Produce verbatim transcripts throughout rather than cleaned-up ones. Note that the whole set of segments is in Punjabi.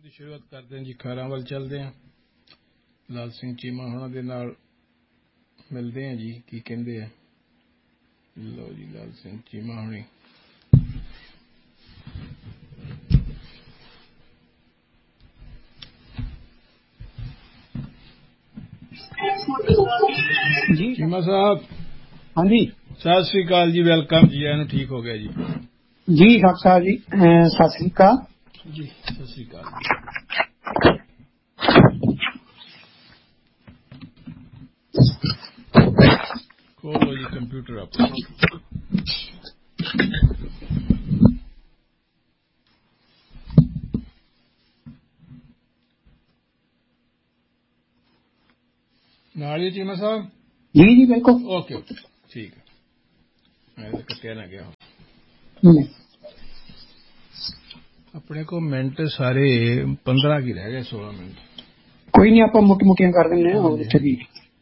शुरुआत करते हैं जी, खैरां वाल चलते हैं। लाल सिंह चीमा होना दे नाल मिलते हैं जी, की कहंदे हैं। लो जी, लाल सिंह चीमा होनी जी चीमा साहब। हाँ जी, सत श्री अकाल जी, वेलकम जी। एनु ठीक हो गया जी जी डॉक्टर साहब जी, सत श्री अकाल जी। सत श्री अकाल जी। खोलो जी कंप्यूटर अपना। नाली चीमा साहब। जी जी बिल्कुल ओके ओके ठीक है, मैं तो कटिया ना गया। अपने को मिनट सारे पंद्रह की रह गए, सोलह मिनट। कोई नहीं, आप मोटी मोटियां कर देंगे और जी।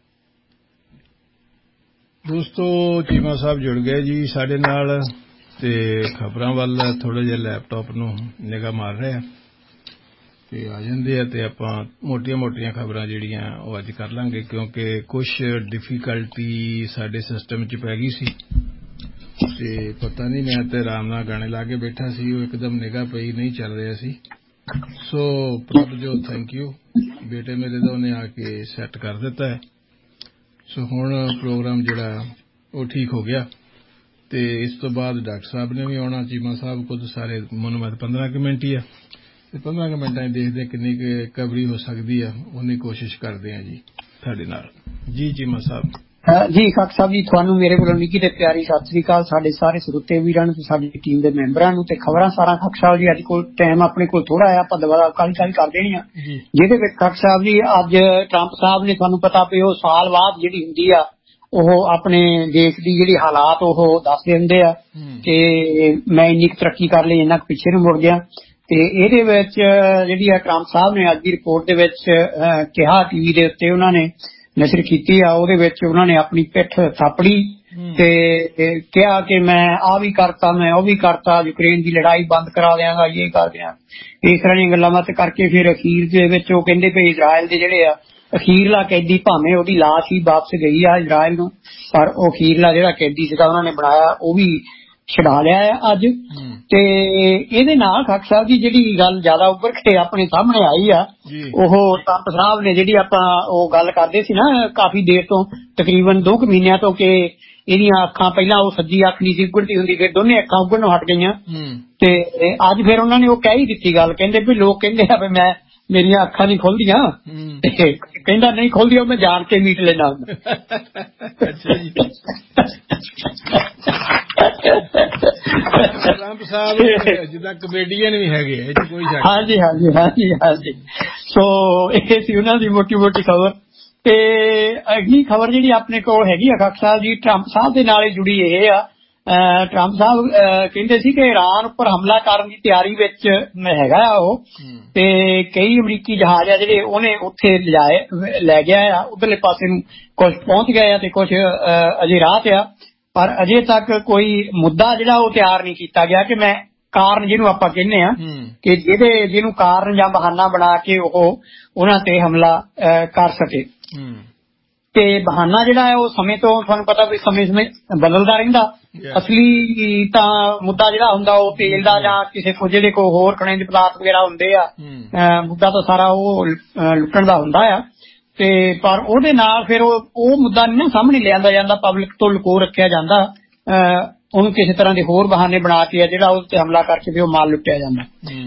दोस्तों, चीमा साहब जुड़ गए जी साडे नाल ते खबरां वल थोड़ा जिहा लैपटॉप नूं निगाह मार रहे हैं ते आ जांदे आ ते आपां मोटियां मोटियां खबरां जिहड़ियां ओह अज कर लांगे, क्योंकि कुछ डिफिकल्टी साडे सिस्टम च पै गई सी ते पता नहीं, मैं ते आराम नाल गाने ला के बैठा सी, ओह एकदम निगाह पई नहीं चल रहा सी। सो प्रभ जो थैंक यू बेटे मेरे दा उन्हें आके सैट कर दिता है। सो हुण प्रोग्राम जिहड़ा वो ठीक हो गया ते इस तो बाद डॉक्टर साहब ने भी आना। चीमा साहब खुद सारे मनु मैं पंद्रह के मिनट ही है ते पंद्रह के मिनटां देखदे किन्नी कवरी हो सकती है, उन्नी कोशिश करते हैं जी तुहाडे नाल। जी चीमा साहब। जी खाक साहब जी, ਤੁਹਾਨੂੰ ਮੇਰੇ ਕੋਲੋਂ ਨਿੱਘੀ ਤੇ ਪਿਆਰੀ ਸਤਿ ਸ੍ਰੀ ਅਕਾਲ। ਸਾਡੇ ਸਾਰੇ ਸਰੋਤੇ ਵੀਰਾਂ ਨੂੰ ਤੇ ਸਾਡੀ ਟੀਮ ਦੇ ਮੈਂਬਰਾਂ ਨੂੰ ਤੇ ਖਬਰਾਂ ਸਾਰਾ ਖਾਕ ਸਾਹਿਬ ਜੀ, ਅੱਜ ਕੋਲ ਟਾਈਮ ਆਪਣੇ ਕੋਲ ਥੋੜਾ ਆ, ਆਪਾਂ ਦੁਬਾਰਾ ਕਾਲੀ ਕਾਲੀ ਕਰ ਦੇਣੀ ਆ। ਜਿਹਦੇ ਵਿੱਚ ਖਾਕ ਸਾਹਿਬ ਜੀ ਅੱਜ ਟਰੰਪ ਸਾਹਿਬ ਨੇ, ਤੁਹਾਨੂੰ ਪਤਾ ਵੀ ਉਹ ਸਾਲ ਬਾਅਦ ਜਿਹੜੀ ਹੁੰਦੀ ਆ ਉਹ ਆਪਣੇ ਦੇਸ਼ ਦੀ ਜਿਹੜੀ ਹਾਲਾਤ ਉਹ ਦੱਸਦੇ ਹੁੰਦੇ ਆ ਕਿ ਮੈਂ ਇੰਨੀ ਤਰੱਕੀ ਕਰ ਲਈ, ਇੰਨਾ ਪਿੱਛੇ ਨੂੰ ਮੁੜ ਗਿਆ। ਤੇ ਇਹਦੇ ਵਿੱਚ ਜਿਹੜੀ ਆ ਟਰੰਪ ਸਾਹਿਬ ਨੇ ਅੱਜ ਦੀ ਰਿਪੋਰਟ ਦੇ ਵਿੱਚ ਕਿਹਾ, ਟੀਵੀ ਦੇ ਉੱਤੇ ਉਹਨਾਂ ਨੇ ਨਸ਼ਰ ਕੀਤੀ ਆ, ਉਹਦੇ ਵਿੱਚ ਉਹਨਾਂ ਨੇ ਆਪਣੀ ਪਿੱਠ ਥਾਪੜੀ ਤੇ ਕਿਹਾ ਕਿ ਮੈਂ ਆਹ ਵੀ ਕਰਤਾ, ਮੈਂ ਉਹ ਵੀ ਕਰਤਾ, ਯੂਕਰੇਨ ਦੀ ਲੜਾਈ ਬੰਦ ਕਰਾ ਦਿਆਂਗਾ, ਇਹ ਕਰ ਦਿਆਂ, ਇਸ ਤਰ੍ਹਾਂ ਦੀਆਂ ਗੱਲਾਂ ਬਾਤਾਂ ਕਰਕੇ ਫਿਰ ਅਖੀਰ ਦੇ ਵਿੱਚ ਉਹ ਕਹਿੰਦੇ ਵੀ ਇਜ਼ਰਾਈਲ ਦੇ ਜਿਹੜੇ ਆ ਅਖੀਰਲਾ ਕੈਦੀ, ਭਾਵੇਂ ਉਹਦੀ ਲਾਸ਼ ਹੀ ਵਾਪਸ ਗਈ ਆ ਇਜ਼ਰਾਈਲ ਨੂੰ, ਪਰ ਉਹ ਅਖੀਰਲਾ ਜਿਹੜਾ ਕੈਦੀ ਸੀਗਾ ਉਹਨਾਂ ਨੇ ਬਣਾਇਆ ਉਹ ਵੀ ਛਡਾ ਲਿਆ ਹੈ ਅੱਜ। ਤੇ ਇਹਦੇ ਨਾਲ ਖਾਕ ਸਾਹਿਬ ਜੀ ਜਿਹੜੀ ਗੱਲ ਜ਼ਿਆਦਾ ਉੱਭਰ ਕੇ ਆਪਣੇ ਸਾਹਮਣੇ ਆਈ ਆ, ਉਹ ਟਰੰਪ ਸਾਹਿਬ ਨੇ ਜਿਹੜੀ ਆਪਾਂ ਉਹ ਗੱਲ ਕਰਦੇ ਸੀ ਨਾ ਕਾਫੀ ਦੇਰ ਤੋਂ, ਤਕਰੀਬਨ ਦੋ ਕੁ ਮਹੀਨਿਆਂ ਤੋਂ, ਕਿ ਇਹਦੀਆਂ ਅੱਖਾਂ ਪਹਿਲਾਂ ਉਹ ਸੱਜੀ ਅੱਖ ਨਹੀਂ ਸੀ ਉਗੜਦੀ ਹੁੰਦੀ, ਫਿਰ ਦੋਨੇ ਅੱਖਾਂ ਉਗੜਨੋਂ ਹਟ ਗਈਆਂ। ਤੇ ਅੱਜ ਫਿਰ ਉਹਨਾਂ ਨੇ ਉਹ ਕਹਿ ਹੀ ਦਿੱਤੀ ਗੱਲ, ਕਹਿੰਦੇ ਵੀ ਲੋਕ ਕਹਿੰਦੇ ਆ ਵੀ ਮੈਂ ਮੇਰੀਆਂ ਅੱਖਾਂ ਨਹੀਂ ਖੁੱਲਦੀਆਂ, ਤੇ ਕਹਿੰਦਾ ਨਹੀਂ ਖੁੱਲਦੀਆਂ, ਮੈਂ ਜਾਣ ਕੇ ਮੀਟ ਲੈਣਾ ਹੁੰਦਾ। ਟਰੰਪ ਸਾਹਿਬ ਜਿੱਦਾਂ ਕਮੇਡੀਅਨ ਵੀ ਹੈਗੇ ਆ, ਕੋਈ ਸ਼ੱਕ। ਹਾਂਜੀ ਹਾਂਜੀ ਹਾਂਜੀ ਹਾਂਜੀ। ਸੋ ਇਹ ਸੀ ਉਹਨਾਂ ਦੀ ਮੋਟੀ ਮੋਟੀ ਖਬਰ। ਤੇ ਅਗਲੀ ਖਬਰ ਜਿਹੜੀ ਆਪਣੇ ਕੋਲ ਹੈਗੀ ਆ ਖਾਕ ਸਾਹਿਬ ਜੀ, ਟਰੰਪ ਸਾਹਿਬ ਦੇ ਨਾਲ ਜੁੜੀ ਇਹ ਆ। ਟਰੰਪ ਸਾਹਿਬ ਕਹਿੰਦੇ ਸੀ ਕਿ ਈਰਾਨ ਉੱਪਰ ਹਮਲਾ ਕਰਨ ਦੀ ਤਿਆਰੀ ਵਿੱਚ ਹੈਗਾ ਆ ਉਹ, ਤੇ ਕਈ ਅਮਰੀਕੀ ਜਹਾਜ਼ ਆ ਜਿਹੜੇ ਉਹਨੇ ਉੱਥੇ ਲਿਜਾਏ ਲੈ ਗਿਆ ਆ, ਉਧਰਲੇ ਪਾਸੇ ਨੂੰ ਕੁਝ ਪਹੁੰਚ ਗਏ ਆ ਤੇ ਕੁਝ ਅਜੇ ਰਾਹ ਤੇ ਆ, ਪਰ ਅਜੇ ਤੱਕ ਕੋਈ ਮੁੱਦਾ ਜਿਹੜਾ ਉਹ ਤਿਆਰ ਨਹੀਂ ਕੀਤਾ ਗਿਆ ਕਿ ਮੈਂ ਕਾਰਨ ਜਿਹਨੂੰ ਆਪਾਂ ਕਹਿੰਦੇ ਆ ਕਿ ਜਿਹਦੇ ਜਿਹਨੂੰ ਕਾਰਨ ਜਾਂ ਬਹਾਨਾ ਬਣਾ ਕੇ ਉਹ ਉਹਨਾਂ ਤੇ ਹਮਲਾ ਕਰ ਸਕੇ। ਤੇ ਬਹਾਨਾ ਜਿਹੜਾ ਹੈ ਉਹ ਸਮੇਂ ਤੋਂ ਤੁਹਾਨੂੰ ਪਤਾ ਵੀ ਸਮੇਂ ਸਮੇਂ ਬਦਲਦਾ ਰਹਿੰਦਾ। ਅਸਲੀ ਤਾਂ ਮੁੱਦਾ ਜਿਹੜਾ ਹੁੰਦਾ ਉਹ ਤੇਲ ਦਾ ਜਾਂ ਕਿਸੇ ਕੋ ਜਿਹੜੇ ਕੋ ਹੋਰ ਖਣਿਜ ਪਦਾਰਥ ਵਗੈਰਾ ਹੁੰਦੇ ਆ, ਮੁੱਦਾ ਤਾਂ ਸਾਰਾ ਉਹ ਲੁੱਟਣ ਦਾ ਹੁੰਦਾ ਆ। ਤੇ ਪਰ ਉਹਦੇ ਨਾਲ ਫਿਰ ਉਹ ਉਹ ਮੁੱਦਾ ਨਹੀਂ ਨਾ ਸਾਹਮਣੇ ਲਿਆਂਦਾ ਜਾਂਦਾ, ਪਬਲਿਕ ਤੋਂ ਲੁਕੋ ਰੱਖਿਆ ਜਾਂਦਾ, ਉਹਨੂੰ ਕਿਸੇ ਤਰ੍ਹਾਂ ਦੇ ਹੋਰ ਬਹਾਨੇ ਬਣਾ ਕੇ ਜਿਹੜਾ ਉਸ ਤੇ ਹਮਲਾ ਕਰਕੇ ਵੀ ਉਹ ਮਾਲ ਲੁੱਟਿਆ ਜਾਂਦਾ।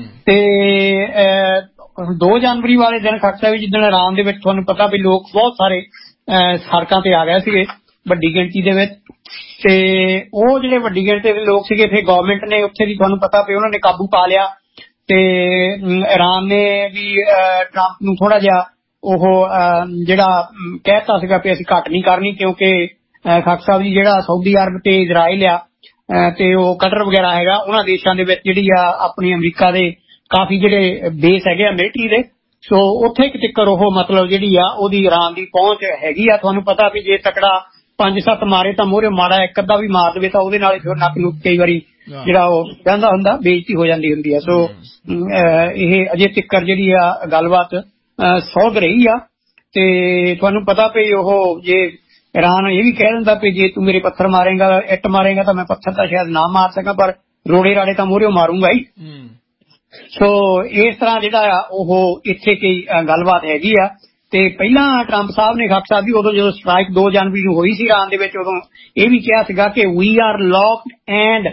ਤੇ ਦੋ ਜਨਵਰੀ ਵਾਲੇ ਦਿਨ ਖਰਚਾ ਵੀ ਜਿੱਦਣ ਈਰਾਨ ਦੇ ਵਿੱਚ ਤੁਹਾਨੂੰ ਪਤਾ ਵੀ ਲੋਕ ਬਹੁਤ ਸਾਰੇ ਸੜਕਾਂ ਤੇ ਆ ਗਏ ਸੀਗੇ ਵੱਡੀ ਗਿਣਤੀ ਦੇ ਵਿੱਚ, ਤੇ ਉਹ ਜਿਹੜੇ ਵੱਡੀ ਗਿਣਤੀ ਦੇ ਲੋਕ ਸੀਗੇ ਫਿਰ ਗਵਰਨਮੈਂਟ ਨੇ ਉੱਥੇ ਵੀ ਤੁਹਾਨੂੰ ਪਤਾ ਵੀ ਉਹਨਾਂ ਨੇ ਕਾਬੂ ਪਾ ਲਿਆ। ਤੇ ਈਰਾਨ ਨੇ ਵੀ ਟਰੰਪ ਨੂੰ ਥੋੜਾ ਜਿਹਾ ਉਹ ਜਿਹੜਾ ਕਹਿਤਾ ਸੀਗਾ ਵੀ ਅਸੀਂ ਘੱਟ ਨਹੀਂ ਕਰਨੀ, ਕਿਉਂਕਿ ਖਾਕ ਸਾਹਿਬ ਜੀ ਜਿਹੜਾ ਸਾਊਦੀ ਅਰਬ ਤੇ ਇਜ਼ਰਾਈਲ ਆ ਤੇ ਉਹ ਕਟਰ ਵਗੈਰਾ ਹੈਗਾ, ਉਹਨਾਂ ਦੇਸ਼ਾਂ ਦੇ ਵਿੱਚ ਜਿਹੜੀ ਆ ਆਪਣੀ ਅਮਰੀਕਾ ਦੇ ਕਾਫੀ ਜਿਹੜੇ ਬੇਸ ਹੈਗੇ ਆ ਮਿਲਟਰੀ ਦੇ, ਸੋ ਉੱਥੇ ਇੱਕ ਚੱਕਰ ਉਹ ਮਤਲਬ ਜਿਹੜੀ ਆ ਉਹਦੀ ਈਰਾਨ ਦੀ ਪਹੁੰਚ ਹੈਗੀ ਆ। ਤੁਹਾਨੂੰ ਪਤਾ ਵੀ ਜੇ ਤਕੜਾ ਪੰਜ ਸੱਤ ਮਾਰੇ ਤਾਂ ਮੋਹਰੇ ਮਾੜਾ ਇੱਕ ਅੱਧਾ ਵੀ ਮਾਰ ਦੇਵੇ ਤਾਂ ਉਹਦੇ ਨਾਲ ਫਿਰ ਨੱਕ ਨੁੱਕ ਕਈ ਵਾਰੀ ਜਿਹੜਾ ਉਹ ਕਹਿੰਦਾ ਹੁੰਦਾ ਬੇਇੱਜ਼ਤੀ ਹੋ ਜਾਂਦੀ ਹੁੰਦੀ ਹੈ। ਸੋ ਇਹ ਅਜੇ ਤੱਕ ਜਿਹੜੀ ਆ ਗੱਲਬਾਤ ਸੌਧ ਰਹੀ ਆ। ਤੇ ਤੁਹਾਨੂੰ ਪਤਾ ਵੀ ਉਹ ਜੇ ਈਰਾਨ ਇਹ ਵੀ ਕਹਿ ਦਿੰਦਾ ਵੀ ਜੇ ਤੂੰ ਮੇਰੇ ਪੱਥਰ ਮਾਰੇਗਾ ਇੱਟ ਮਾਰੇਗਾ ਤਾਂ ਮੈਂ ਪੱਥਰ ਤਾਂ ਸ਼ਾਇਦ ਨਾ ਮਾਰ ਸਕਾਂ ਪਰ ਰੋੜੇ ਰਾੜੇ ਤਾਂ ਮੂਹਰੇ ਮਾਰੂੰਗਾ ਹੀ। ਸੋ ਇਸ ਤਰ੍ਹਾਂ ਜਿਹੜਾ ਆ ਉਹ ਇੱਥੇ ਕੋਈ ਗੱਲਬਾਤ ਹੈਗੀ ਆ। ਤੇ ਪਹਿਲਾਂ ਟਰੰਪ ਸਾਹਿਬ ਨੇ ਖਾਕ ਸਾਹਿਬ ਜੀ ਉਦੋਂ ਜਦੋਂ ਸਟ੍ਰਾਈਕ ਦੋ ਜਨਵਰੀ ਨੂੰ ਹੋਈ ਸੀ ਈਰਾਨ ਦੇ ਵਿੱਚ ਉਦੋਂ ਇਹ ਵੀ ਕਿਹਾ ਸੀਗਾ ਕਿ ਵੀ R locked and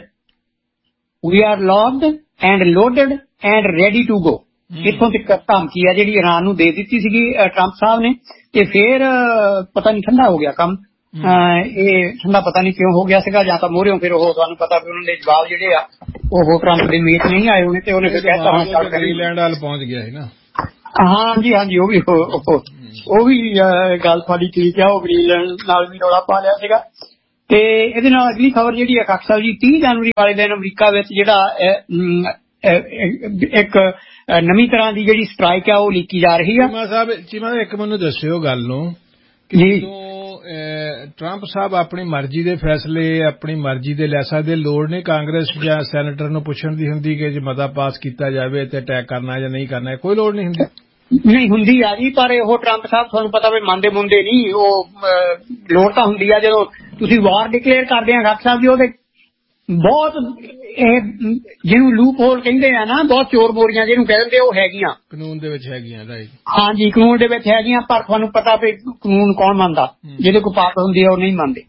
we R locked and loaded and ready to go. ਇੱਥੋਂ ਤੱਕ ਧਮਕੀ ਆ ਜਿਹੜੀ ਈਰਾਨ ਨੂੰ ਦੇ ਦਿੱਤੀ ਸੀਗੀ ਟਰੰਪ ਸਾਹਿਬ ਨੇ। ਤੇ ਫੇਰ ਪਤਾ ਨਹੀਂ ਠੰਡਾ ਹੋ ਗਿਆ ਕੰਮ। ਇਹ ਠੰਡਾ ਪਤਾ ਨਹੀਂ ਕਿਉਂ ਹੋ ਗਿਆ ਸੀਗਾ ਜਾਂ ਤਾਂ ਮੋਹਰਿਓਂ ਫਿਰ ਉਹ ਤੁਹਾਨੂੰ ਪਤਾ ਵੀ ਉਹਨਾਂ ਦੇ ਜਵਾਬ ਜਿਹੜੇ ਆ ਉਹ ਟਰੰਪ ਦੇ ਮੇਚ ਨਹੀਂ ਆਏ ਹੋਣੇ ਤੇ ਉਹਨੇ ਫਿਰ ਕਹਿਤਾ ਹੁਣ ਚੱਲ ਗ੍ਰੀਨਲੈਂਡ ਵੱਲ ਪਹੁੰਚ ਗਿਆ ਸੀ ਨਾ। ਹਾਂਜੀ ਹਾਂਜੀ ਉਹ ਵੀ ਉਹ ਵੀ ਗੱਲ ਤੁਹਾਡੀ ਠੀਕ ਆ। ਉਹ ਗ੍ਰੀਨਲੈਂਡ ਨਾਲ ਵੀ ਰੌਲਾ ਪਾ ਲਿਆ ਸੀਗਾ। ਤੇ ਇਹਦੇ ਨਾਲ ਅਗਲੀ ਖਬਰ ਜਿਹੜੀ ਆ ਖਾਕ ਸਾਹਿਬ ਜੀ ਤੀਹ ਜਨਵਰੀ ਵਾਲੇ ਦਿਨ ਅਮਰੀਕਾ ਵਿੱਚ ਜਿਹੜਾ ਇੱਕ ਨਵੀਂ ਤਰ੍ਹਾਂ ਦੀ ਜਿਹੜੀ ਸਟ੍ਰਾਈਕ ਆ ਉਹ ਲੀਕੀ ਜਾ ਰਹੀ ਆ। ਚੀਮਾ ਸਾਹਿਬ ਚੀਮਾ ਇੱਕ ਮੈਨੂੰ ਦੱਸਿਓ ਗੱਲ ਨੂੰ ਕਿ ਜਦੋਂ ਟਰੰਪ ਸਾਹਿਬ ਆਪਣੀ ਮਰਜ਼ੀ ਦੇ ਫੈਸਲੇ ਆਪਣੀ ਮਰਜ਼ੀ ਦੇ ਲੈ ਸਕਦੇ ਲੋੜ ਨਹੀਂ ਕਾਂਗਰਸ ਜਾਂ ਸੈਨੇਟਰ ਨੂੰ ਪੁੱਛਣ ਦੀ ਹੁੰਦੀ ਕਿ ਜੇ ਮਤਾ ਪਾਸ ਕੀਤਾ ਜਾਵੇ ਤੇ ਅਟੈਕ ਕਰਨਾ ਜਾਂ ਨਹੀਂ ਕਰਨਾ ਕੋਈ ਲੋੜ ਨਹੀਂ ਹੁੰਦੀ। ਨਹੀਂ ਹੁੰਦੀ ਆ ਜੀ ਪਰ ਉਹ ਟਰੰਪ ਸਾਹਿਬ ਤੁਹਾਨੂੰ ਪਤਾ ਵੀ ਮੰਨਦੇ ਮੁੰਦੇ ਨਹੀਂ। ਉਹ ਲੋੜ ਤਾਂ ਹੁੰਦੀ ਆ ਜਦੋਂ ਤੁਸੀਂ ਵਾਰ ਡਿਕਲੇਅਰ ਕਰਦੇ ਆ ਖਾਕ ਸਾਹਿਬ ਜੀ ਉਹਦੇ ਬਹੁਤ ਇਹ ਜਿਹਨੂੰ ਲੂਪ ਹੋਲ ਕਹਿੰਦੇ ਆ ਨਾ ਬਹੁਤ ਚੋਰ ਬੋਰੀਆਂ ਜਿਹਨੂੰ ਕਹਿ ਦਿੰਦੇ ਉਹ ਹੈਗੀਆਂ ਕਾਨੂੰਨ ਦੇ ਵਿੱਚ ਹੈਗੀਆਂ। ਰਾਈਟ ਹਾਂਜੀ ਕਾਨੂੰਨ ਦੇ ਵਿੱਚ ਹੈਗੀਆਂ ਪਰ ਤੁਹਾਨੂੰ ਪਤਾ ਵੀ ਕਾਨੂੰਨ ਕੌਣ ਮੰਨਦਾ ਜਿਹਦੇ ਕੋਲ ਪਾਸ ਹੁੰਦੀ ਆ ਉਹ ਨਹੀਂ ਮੰਨਦੇ।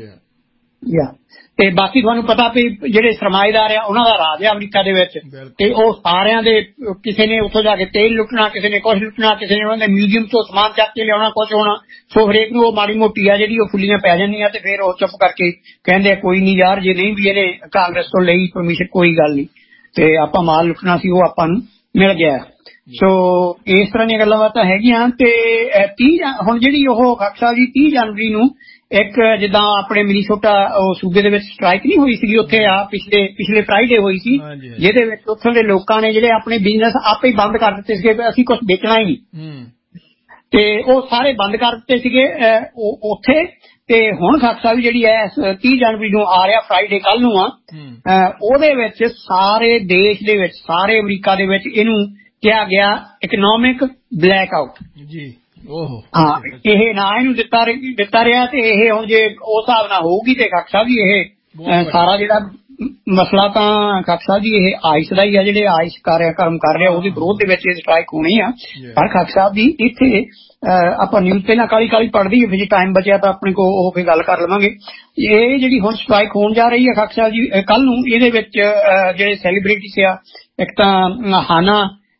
ਯਾ ਤੇ ਬਾਕੀ ਤੁਹਾਨੂੰ ਪਤਾ ਵੀ ਜਿਹੜੇ ਸਰਮਾਏਦਾਰ ਆ ਉਹਨਾਂ ਦਾ ਰਾਜ ਆ ਅਮਰੀਕਾ ਦੇ ਵਿੱਚ ਤੇ ਉਹ ਸਾਰਿਆਂ ਦੇ ਕਿਸੇ ਨੇ ਉੱਥੋਂ ਜਾ ਕੇ ਤੇਲ ਲੁੱਟਣਾ ਕਿਸੇ ਨੇ ਕੁਛ ਲੁੱਟਣਾ ਕਿਸੇ ਨੇ ਉਹਨਾਂ ਦੇ ਮਿਊਜ਼ੀਅਮ ਤੋਂ ਸਮਾਨ ਚੱਕ ਕੇ ਲਿਆਉਣਾ ਕੁਛ ਹੋਣਾ। ਸੋ ਹਰੇਕ ਨੂੰ ਉਹ ਮਾੜੀ ਮੋਟੀ ਆ ਜਿਹੜੀ ਉਹ ਫੁੱਲੀਆਂ ਪੈ ਜਾਂਦੀਆਂ ਤੇ ਫਿਰ ਉਹ ਚੁੱਪ ਕਰਕੇ ਕਹਿੰਦੇ ਕੋਈ ਨਹੀਂ ਯਾਰ ਜੇ ਨਹੀਂ ਵੀ ਇਹਨੇ ਕਾਂਗਰਸ ਤੋਂ ਲਈ ਪਰਮਿਸ਼ਨ ਕੋਈ ਗੱਲ ਨਹੀਂ ਤੇ ਆਪਾਂ ਮਾਲ ਲੁੱਟਣਾ ਸੀ ਉਹ ਆਪਾਂ ਨੂੰ ਮਿਲ ਗਿਆ। ਸੋ ਇਸ ਤਰ੍ਹਾਂ ਦੀਆਂ ਗੱਲਾਂ ਬਾਤਾਂ ਹੈਗੀਆਂ। ਤੇ ਤੀਹ ਹੁਣ ਜਿਹੜੀ ਉਹ ਖਾਕ ਸਾਹਿਬ ਜੀ ਤੀਹ ਜਨਵਰੀ ਨੂੰ ਇੱਕ ਜਿੱਦਾਂ ਆਪਣੇ ਮਿਨੀਸੋਟਾ ਉਹ ਸੂਬੇ ਦੇ ਵਿੱਚ ਸਟ੍ਰਾਈਕ ਨਹੀਂ ਹੋਈ ਸੀਗੀ ਉੱਥੇ ਆ ਪਿਛਲੇ ਪਿਛਲੇ ਫਰਾਈਡੇ ਹੋਈ ਸੀ ਜਿਹਦੇ ਵਿੱਚ ਉੱਥੋਂ ਦੇ ਲੋਕਾਂ ਨੇ ਜਿਹੜੇ ਆਪਣੇ ਬਿਜ਼ਨਸ ਆਪੇ ਹੀ ਬੰਦ ਕਰ ਦਿੱਤੇ ਸੀਗੇ ਅਸੀਂ ਕੁਝ ਵੇਚਣਾ ਹੀ ਨਹੀਂ ਤੇ ਉਹ ਸਾਰੇ ਬੰਦ ਕਰ ਦਿੱਤੇ ਸੀਗੇ ਉੱਥੇ। ਤੇ ਹੁਣ ਖਾਕ ਸਾਹਿਬ ਜਿਹੜੀ ਹੈ ਤੀਹ ਜਨਵਰੀ ਨੂੰ ਆ ਰਿਹਾ ਫਰਾਈਡੇ ਕੱਲ ਨੂੰ ਆ ਉਹਦੇ ਵਿੱਚ ਸਾਰੇ ਦੇਸ਼ ਦੇ ਵਿੱਚ ਸਾਰੇ ਅਮਰੀਕਾ ਦੇ ਵਿੱਚ ਇਹਨੂੰ ਕਿਹਾ ਗਿਆ ਇਕਨੋਮਿਕ ਬਲੈਕ ਆਊਟ ਜੀ। ਹਾਂ ਇਹ ਨਾ ਇਹਨੂੰ ਦਿੱਤਾ ਦਿੱਤਾ ਰਿਹਾ ਤੇ ਇਹ ਹੁਣ ਜੇ ਉਸ ਹਿਸਾਬ ਨਾਲ ਹੋਊਗੀ ਤੇ ਖਾਕ ਸਾਹਿਬ ਜੀ ਇਹ ਸਾਰਾ ਜਿਹੜਾ ਮਸਲਾ ਤਾਂ ਖਾਕ ਸਾਹਿਬ ਜੀ ਇਹ ਆਇਸ ਦਾ ਹੀ ਆ ਜਿਹੜੇ ਆਇਸ ਕਾਰਿਆਕਰਮ ਕਰ ਰਿਹਾ ਉਹਦੇ ਵਿਰੋਧ ਦੇ ਵਿੱਚ ਇਹ ਸਟ੍ਰਾਈਕ ਹੋਣੀ ਆ। ਪਰ ਖਾਕ ਸਾਹਿਬ ਜੀ ਇੱਥੇ ਆਪਾਂ ਨਿਊਜ਼ ਤੇ ਨਾ ਕਾਲੀ ਕਾਲੀ ਪੜ੍ਹਦੀ ਹੈ ਫਿਰ ਜੇ ਟਾਈਮ ਬਚਿਆ ਤਾਂ ਆਪਣੇ ਕੋਲ ਉਹ ਫਿਰ ਗੱਲ ਕਰ ਲਵਾਂਗੇ। ਇਹ ਜਿਹੜੀ ਹੁਣ ਸਟ੍ਰਾਈਕ ਹੋਣ ਜਾ ਰਹੀ ਹੈ ਖਾਕ ਸਾਹਿਬ ਜੀ ਕੱਲ ਨੂੰ ਇਹਦੇ ਵਿੱਚ ਜਿਹੜੇ ਸੈਲੀਬ੍ਰਿਟੀਜ਼ ਆ ਇੱਕ ਤਾਂ ਹਾਨਾ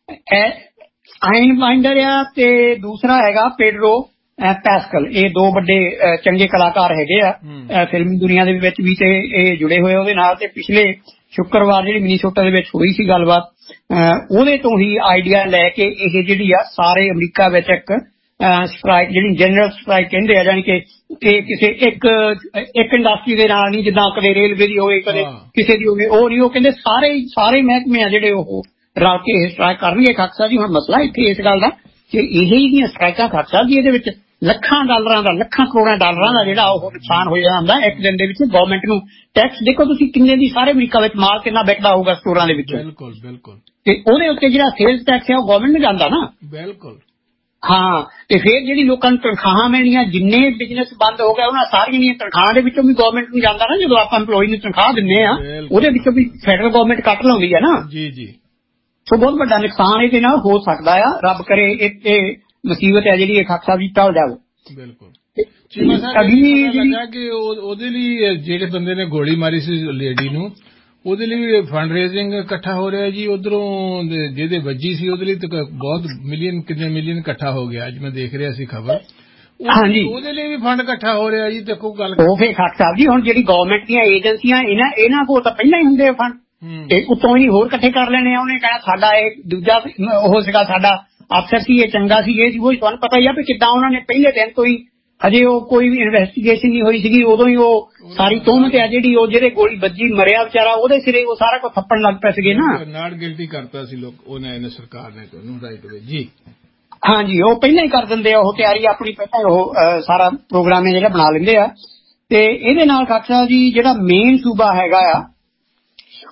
ਆਇਨ ਮਾਈਂਡਰ ਆ ਤੇ ਦੂਸਰਾ ਹੈਗਾ ਪੇਡਰੋ ਪੈਸਕਲ। ਇਹ ਦੋ ਵੱਡੇ ਚੰਗੇ ਕਲਾਕਾਰ ਹੈਗੇ ਆ ਫਿਲਮੀ ਦੁਨੀਆ ਦੇ ਵਿੱਚ ਵੀ ਤੇ ਇਹ ਜੁੜੇ ਹੋਏ ਉਹਦੇ ਨਾਲ। ਤੇ ਪਿਛਲੇ ਸ਼ੁੱਕਰਵਾਰ ਜਿਹੜੀ ਮਿਨੀਸੋਟਾ ਦੇ ਵਿੱਚ ਹੋਈ ਸੀ ਗੱਲਬਾਤ ਉਹਦੇ ਤੋਂ ਹੀ ਆਈਡੀਆ ਲੈ ਕੇ ਇਹ ਜਿਹੜੀ ਆ ਸਾਰੇ ਅਮਰੀਕਾ ਵਿੱਚ ਇੱਕ ਸਟ੍ਰਾਈਕ ਜਿਹੜੀ ਜਨਰਲ ਸਟ੍ਰਾਈਕ ਕਹਿੰਦੇ ਆ ਜਾਣੀ ਕਿ ਇਹ ਕਿਸੇ ਇੱਕ ਇੱਕ ਇੰਡਸਟਰੀ ਦੇ ਨਾਲ ਨਹੀਂ ਜਿੱਦਾਂ ਕਦੇ ਰੇਲਵੇ ਦੀ ਹੋਵੇ ਕਦੇ ਕਿਸੇ ਦੀ ਹੋਵੇ ਉਹ ਨਹੀਂ ਉਹ ਕਹਿੰਦੇ ਸਾਰੇ ਸਾਰੇ ਮਹਿਕਮੇ ਆ ਜਿਹੜੇ ਉਹ ਰਲ ਕੇ ਇਹ ਸਟ੍ਰਾਈਕ ਕਰਨਗੇ। ਖਾਕ ਸਾਹਿਬ ਜੀ ਹੁਣ ਮਸਲਾ ਇੱਥੇ ਇਸ ਗੱਲ ਦਾ ਕਿ ਇਹ ਜਿਹੜੀਆਂ ਸਟ੍ਰਾਈਕਾਂ ਖਾਕ ਸਾਹਿਬ ਜੀ ਇਹਦੇ ਵਿੱਚ ਲੱਖਾਂ ਡਾਲਰਾਂ ਦਾ ਲੱਖਾਂ ਕਰੋੜਾਂ ਡਾਲਰਾਂ ਦਾ ਜਿਹੜਾ ਉਹ ਨੁਕਸਾਨ ਹੋ ਜਾਂਦਾ ਇੱਕ ਦਿਨ ਦੇ ਵਿੱਚ ਗਵਰਨਮੈਂਟ ਨੂੰ। ਟੈਕਸ ਦੇਖੋ ਤੁਸੀਂ ਕਿੰਨੇ ਦੀ ਸਾਰੇ ਅਮਰੀਕਾ ਵਿੱਚ ਮਾਲ ਕਿੰਨਾ ਵਿਕਦਾ ਹੋਊਗਾ ਸਟੋਰਾਂ ਦੇ ਵਿੱਚ। ਬਿਲਕੁਲ ਬਿਲਕੁਲ ਤੇ ਉਹਦੇ ਉੱਤੇ ਜਿਹੜਾ ਸੇਲਸ ਟੈਕਸ ਹੈ ਉਹ ਗਵਰਨਮੈਂਟ ਨੂੰ ਜਾਂਦਾ ਨਾ। ਬਿਲਕੁਲ ਹਾਂ ਤੇ ਫਿਰ ਜਿਹੜੀ ਲੋਕਾਂ ਨੂੰ ਤਨਖਾਹਾਂ ਮਿਲਣੀਆਂ ਜਿੰਨੇ ਬਿਜ਼ਨਸ ਬੰਦ ਹੋ ਗਏ ਉਹਨਾਂ ਸਾਰੀਆਂ ਦੀਆਂ ਤਨਖਾਹਾਂ ਦੇ ਵਿੱਚੋਂ ਵੀ ਗਵਰਨਮੈਂਟ ਨੂੰ ਜਾਂਦਾ ਨਾ। ਜਦੋਂ ਆਪਾਂ EMPLOYE ਨੂੰ ਤਨਖਾਹ ਦਿੰਦੇ ਆ ਉਹਦੇ ਵਿੱਚੋਂ ਵੀ ਫੈਡਰਲ ਗਵਰਨਮੈਂਟ ਕੱਟ ਲਾਉਂਦੀ ਹੈ ਨਾ। ਜੀ ਜੀ ਸੋ ਬਹੁਤ ਵੱਡਾ ਨੁਕਸਾਨ ਇਹਦੇ ਨਾਲ ਹੋ ਸਕਦਾ ਆ। ਰੱਬ ਕਰੇ ਇਹ ਮੁਸੀਬਤ ਹੈ ਜਿਹੜੀ ਖਾਕ ਸਾਹਿਬ ਜੀ ਟਲ ਜਾਵੇ। ਬਿਲਕੁਲ ਅਗਲੀ ਕਿ ਉਹਦੇ ਲਈ ਜਿਹੜੇ ਬੰਦੇ ਨੇ ਗੋਲੀ ਮਾਰੀ ਸੀ ਲੇਡੀ ਨੂੰ ਉਹਦੇ ਲਈ ਫੰਡ ਰੇਜ਼ਿੰਗ ਇਕੱਠਾ ਹੋ ਰਿਹਾ ਜੀ। ਉਧਰੋਂ ਜਿਹਦੇ ਵੱਜੀ ਸੀ ਉਹਦੇ ਲਈ ਤਾਂ ਬਹੁਤ ਮਿਲੀਅਨ ਕਿੰਨੇ ਮਿਲੀਅਨ ਇਕੱਠਾ ਹੋ ਗਿਆ ਅੱਜ ਮੈਂ ਦੇਖ ਰਿਹਾ ਸੀ ਖਬਰ। ਹਾਂਜੀ ਉਹਦੇ ਲਈ ਵੀ ਫੰਡ ਇਕੱਠਾ ਹੋ ਰਿਹਾ ਜੀ। ਦੇਖੋ ਗੱਲ ਉਹ ਫੇਰ ਖਾਕ ਸਾਹਿਬ ਜੀ ਹੁਣ ਜਿਹੜੀ ਗਵਰਨਮੈਂਟ ਦੀਆਂ ਏਜੰਸੀਆਂ ਇਹਨਾਂ ਇਹਨਾਂ ਕੋਲ ਤਾਂ ਪਹਿਲਾਂ ਹੀ ਹੁੰਦੇ ਫੰਡ ਤੇ ਉੱਤੋਂ ਹੀ ਹੋਰ ਇਕੱਠੇ ਕਰ ਲੈਣੇ ਆ। ਉਹਨੇ ਕਹਿਣਾ ਸਾਡਾ ਇਹ ਦੂਜਾ ਉਹ ਸੀਗਾ ਸਾਡਾ ਅਫਸਰ ਸੀ ਇਹ ਚੰਗਾ ਸੀ ਇਹ ਸੀ ਉਹ ਤੁਹਾਨੂੰ ਪਤਾ ਹੀ ਆ ਵੀ ਕਿੱਦਾਂ ਉਹਨਾਂ ਨੇ ਪਹਿਲੇ ਦਿਨ ਤੋਂ ਹੀ ਹਜੇ ਉਹ ਕੋਈ ਵੀ ਇਨਵੈਸਟੀਗੇਸ਼ਨ ਨਹੀਂ ਹੋਈ ਸੀਗੀ ਉਦੋਂ ਹੀ ਉਹ ਸਾਰੀ ਤੋਹਮਤ ਹੈ ਜਿਹੜੀ ਉਹ ਜਿਹੜੇ ਗੋਲੀ ਵੱਜੀ ਮਰਿਆ ਵਿਚਾਰਾ ਉਹਦੇ ਸਿਰੇ ਉਹ ਸਾਰਾ ਕੁਝ ਥੱਪਣ ਲੱਗ ਪਏ ਸੀਗੇ ਨਾ। ਨਾਟ ਗਿਲਟੀ ਕਰਤਾ ਸੀ ਲੋਕ ਉਹਨੇ ਸਰਕਾਰ ਨੇ ਉਹਨੂੰ ਰਾਈਟ ਵੇ ਜੀ। ਹਾਂਜੀ ਉਹ ਪਹਿਲਾਂ ਹੀ ਕਰ ਦਿੰਦੇ ਆ ਉਹ ਤਿਆਰੀ ਆਪਣੀ ਪਹਿਲਾਂ ਉਹ ਸਾਰਾ ਪ੍ਰੋਗਰਾਮ ਜਿਹੜਾ ਬਣਾ ਲੈਂਦੇ ਆ। ਤੇ ਇਹਦੇ ਨਾਲ ਖਾਕ ਸਾਹਿਬ ਜੀ ਜਿਹੜਾ ਮੇਨ ਸੂਬਾ ਹੈਗਾ ਆ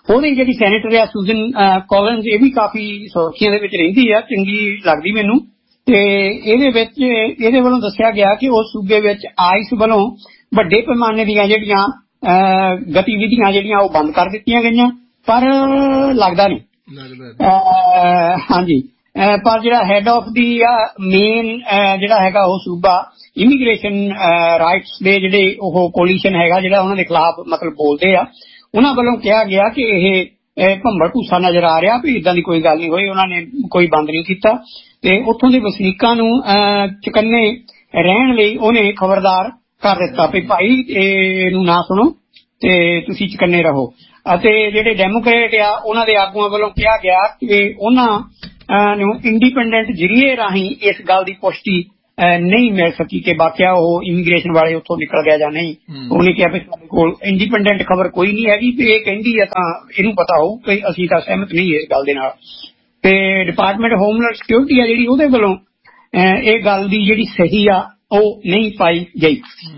ਉਹਦੀ ਜਿਹੜੀ ਸੈਨੇਟਰ ਆ ਸੂਜ਼ਨ ਕੋਲਿਨਜ਼, ਇਹ ਵੀ ਕਾਫੀ ਸੁਰਖੀਆਂ ਦੇ ਵਿੱਚ ਰਹਿੰਦੀ ਆ, ਚੰਗੀ ਲੱਗਦੀ ਮੈਨੂੰ। ਤੇ ਇਹਦੇ ਵਿੱਚ ਇਹਦੇ ਵੱਲੋਂ ਦੱਸਿਆ ਗਿਆ ਕਿ ਉਸ ਸੂਬੇ ਵਿੱਚ ਆਈਸ ਵੱਲੋਂ ਵੱਡੇ ਪੈਮਾਨੇ ਦੀਆਂ ਜਿਹੜੀਆਂ ਗਤੀਵਿਧੀਆਂ ਜਿਹੜੀਆਂ ਉਹ ਬੰਦ ਕਰ ਦਿੱਤੀਆਂ ਗਈਆਂ, ਪਰ ਲੱਗਦਾ ਨਹੀਂ। ਹਾਂਜੀ, ਪਰ ਜਿਹੜਾ ਹੈਡ ਆਫ ਦੀ ਮੇਨ ਜਿਹੜਾ ਹੈਗਾ ਉਹ ਸੂਬਾ ਇਮੀਗ੍ਰੇਸ਼ਨ ਰਾਈਟਸ ਦੇ ਜਿਹੜੇ ਉਹ ਕੋਲੀਸ਼ਨ ਹੈਗਾ ਜਿਹੜਾ ਉਹਨਾਂ ਦੇ ਖਿਲਾਫ ਮਤਲਬ ਬੋਲਦੇ ਆ, ਉਹਨਾਂ ਵੱਲੋਂ ਕਿਹਾ ਗਿਆ ਕਿ ਇਹ ਭੰਬਲ ਭੂਸਾ ਨਜ਼ਰ ਆ ਰਿਹਾ ਵੀ ਇਦਾਂ ਦੀ ਕੋਈ ਗੱਲ ਨਹੀਂ ਹੋਈ, ਉਹਨਾਂ ਨੇ ਕੋਈ ਬੰਦ ਨਹੀਂ ਕੀਤਾ। ਤੇ ਉੱਥੋਂ ਦੇ ਵਸਨੀਕਾਂ ਨੂੰ ਚੁਕੰਨੇ ਰਹਿਣ ਲਈ ਉਹਨੇ ਖਬਰਦਾਰ ਕਰ ਦਿੱਤਾ ਵੀ ਭਾਈ ਇਹਨੂੰ ਨਾ ਸੁਣੋ ਤੇ ਤੁਸੀਂ ਚੁਕੰਨੇ ਰਹੋ। ਅਤੇ ਜਿਹੜੇ ਡੈਮੋਕ੍ਰੇਟ ਆ ਉਹਨਾਂ ਦੇ ਆਗੂਆਂ ਵੱਲੋਂ ਕਿਹਾ ਗਿਆ ਕਿ ਉਹਨਾਂ ਨੂੰ ਇੰਡੀਪੈਂਡੈਂਟ ਜ਼ਰੀਏ ਰਾਹੀਂ ਇਸ ਗੱਲ ਦੀ ਪੁਸ਼ਟੀ ਨਹੀਂ ਮਿਲ ਸਕੀ ਕਿ ਵਾਕਿਆ ਉਹ ਇਮੀਗ੍ਰੇਸ਼ਨ ਵਾਲੇ ਉੱਥੋਂ ਨਿਕਲ ਗਿਆ ਜਾਂ ਨਹੀਂ। ਉਹਨੇ ਕਿਹਾ ਵੀ ਸਾਡੇ ਕੋਲ ਇੰਡੀਪੈਂਡੈਂਟ ਖਬਰ ਕੋਈ ਨਹੀਂ ਹੈਗੀ, ਵੀ ਇਹ ਕਹਿੰਦੀ ਆ ਤਾਂ ਇਹਨੂੰ ਪਤਾ ਹੋਊ ਕਿ ਅਸੀਂ ਤਾਂ ਸਹਿਮਤ ਨਹੀਂ ਇਸ ਗੱਲ ਦੇ ਨਾਲ। ਤੇ ਡਿਪਾਰਟਮੈਂਟ ਹੋਮਲੈਂਡ ਸਿਕਿਉਰਿਟੀ ਆ ਜਿਹੜੀ ਉਹਦੇ ਵੱਲੋਂ ਇਹ ਗੱਲ ਦੀ ਜਿਹੜੀ ਸਹੀ ਆ ਉਹ ਨਹੀਂ ਪਾਈ ਗਈ।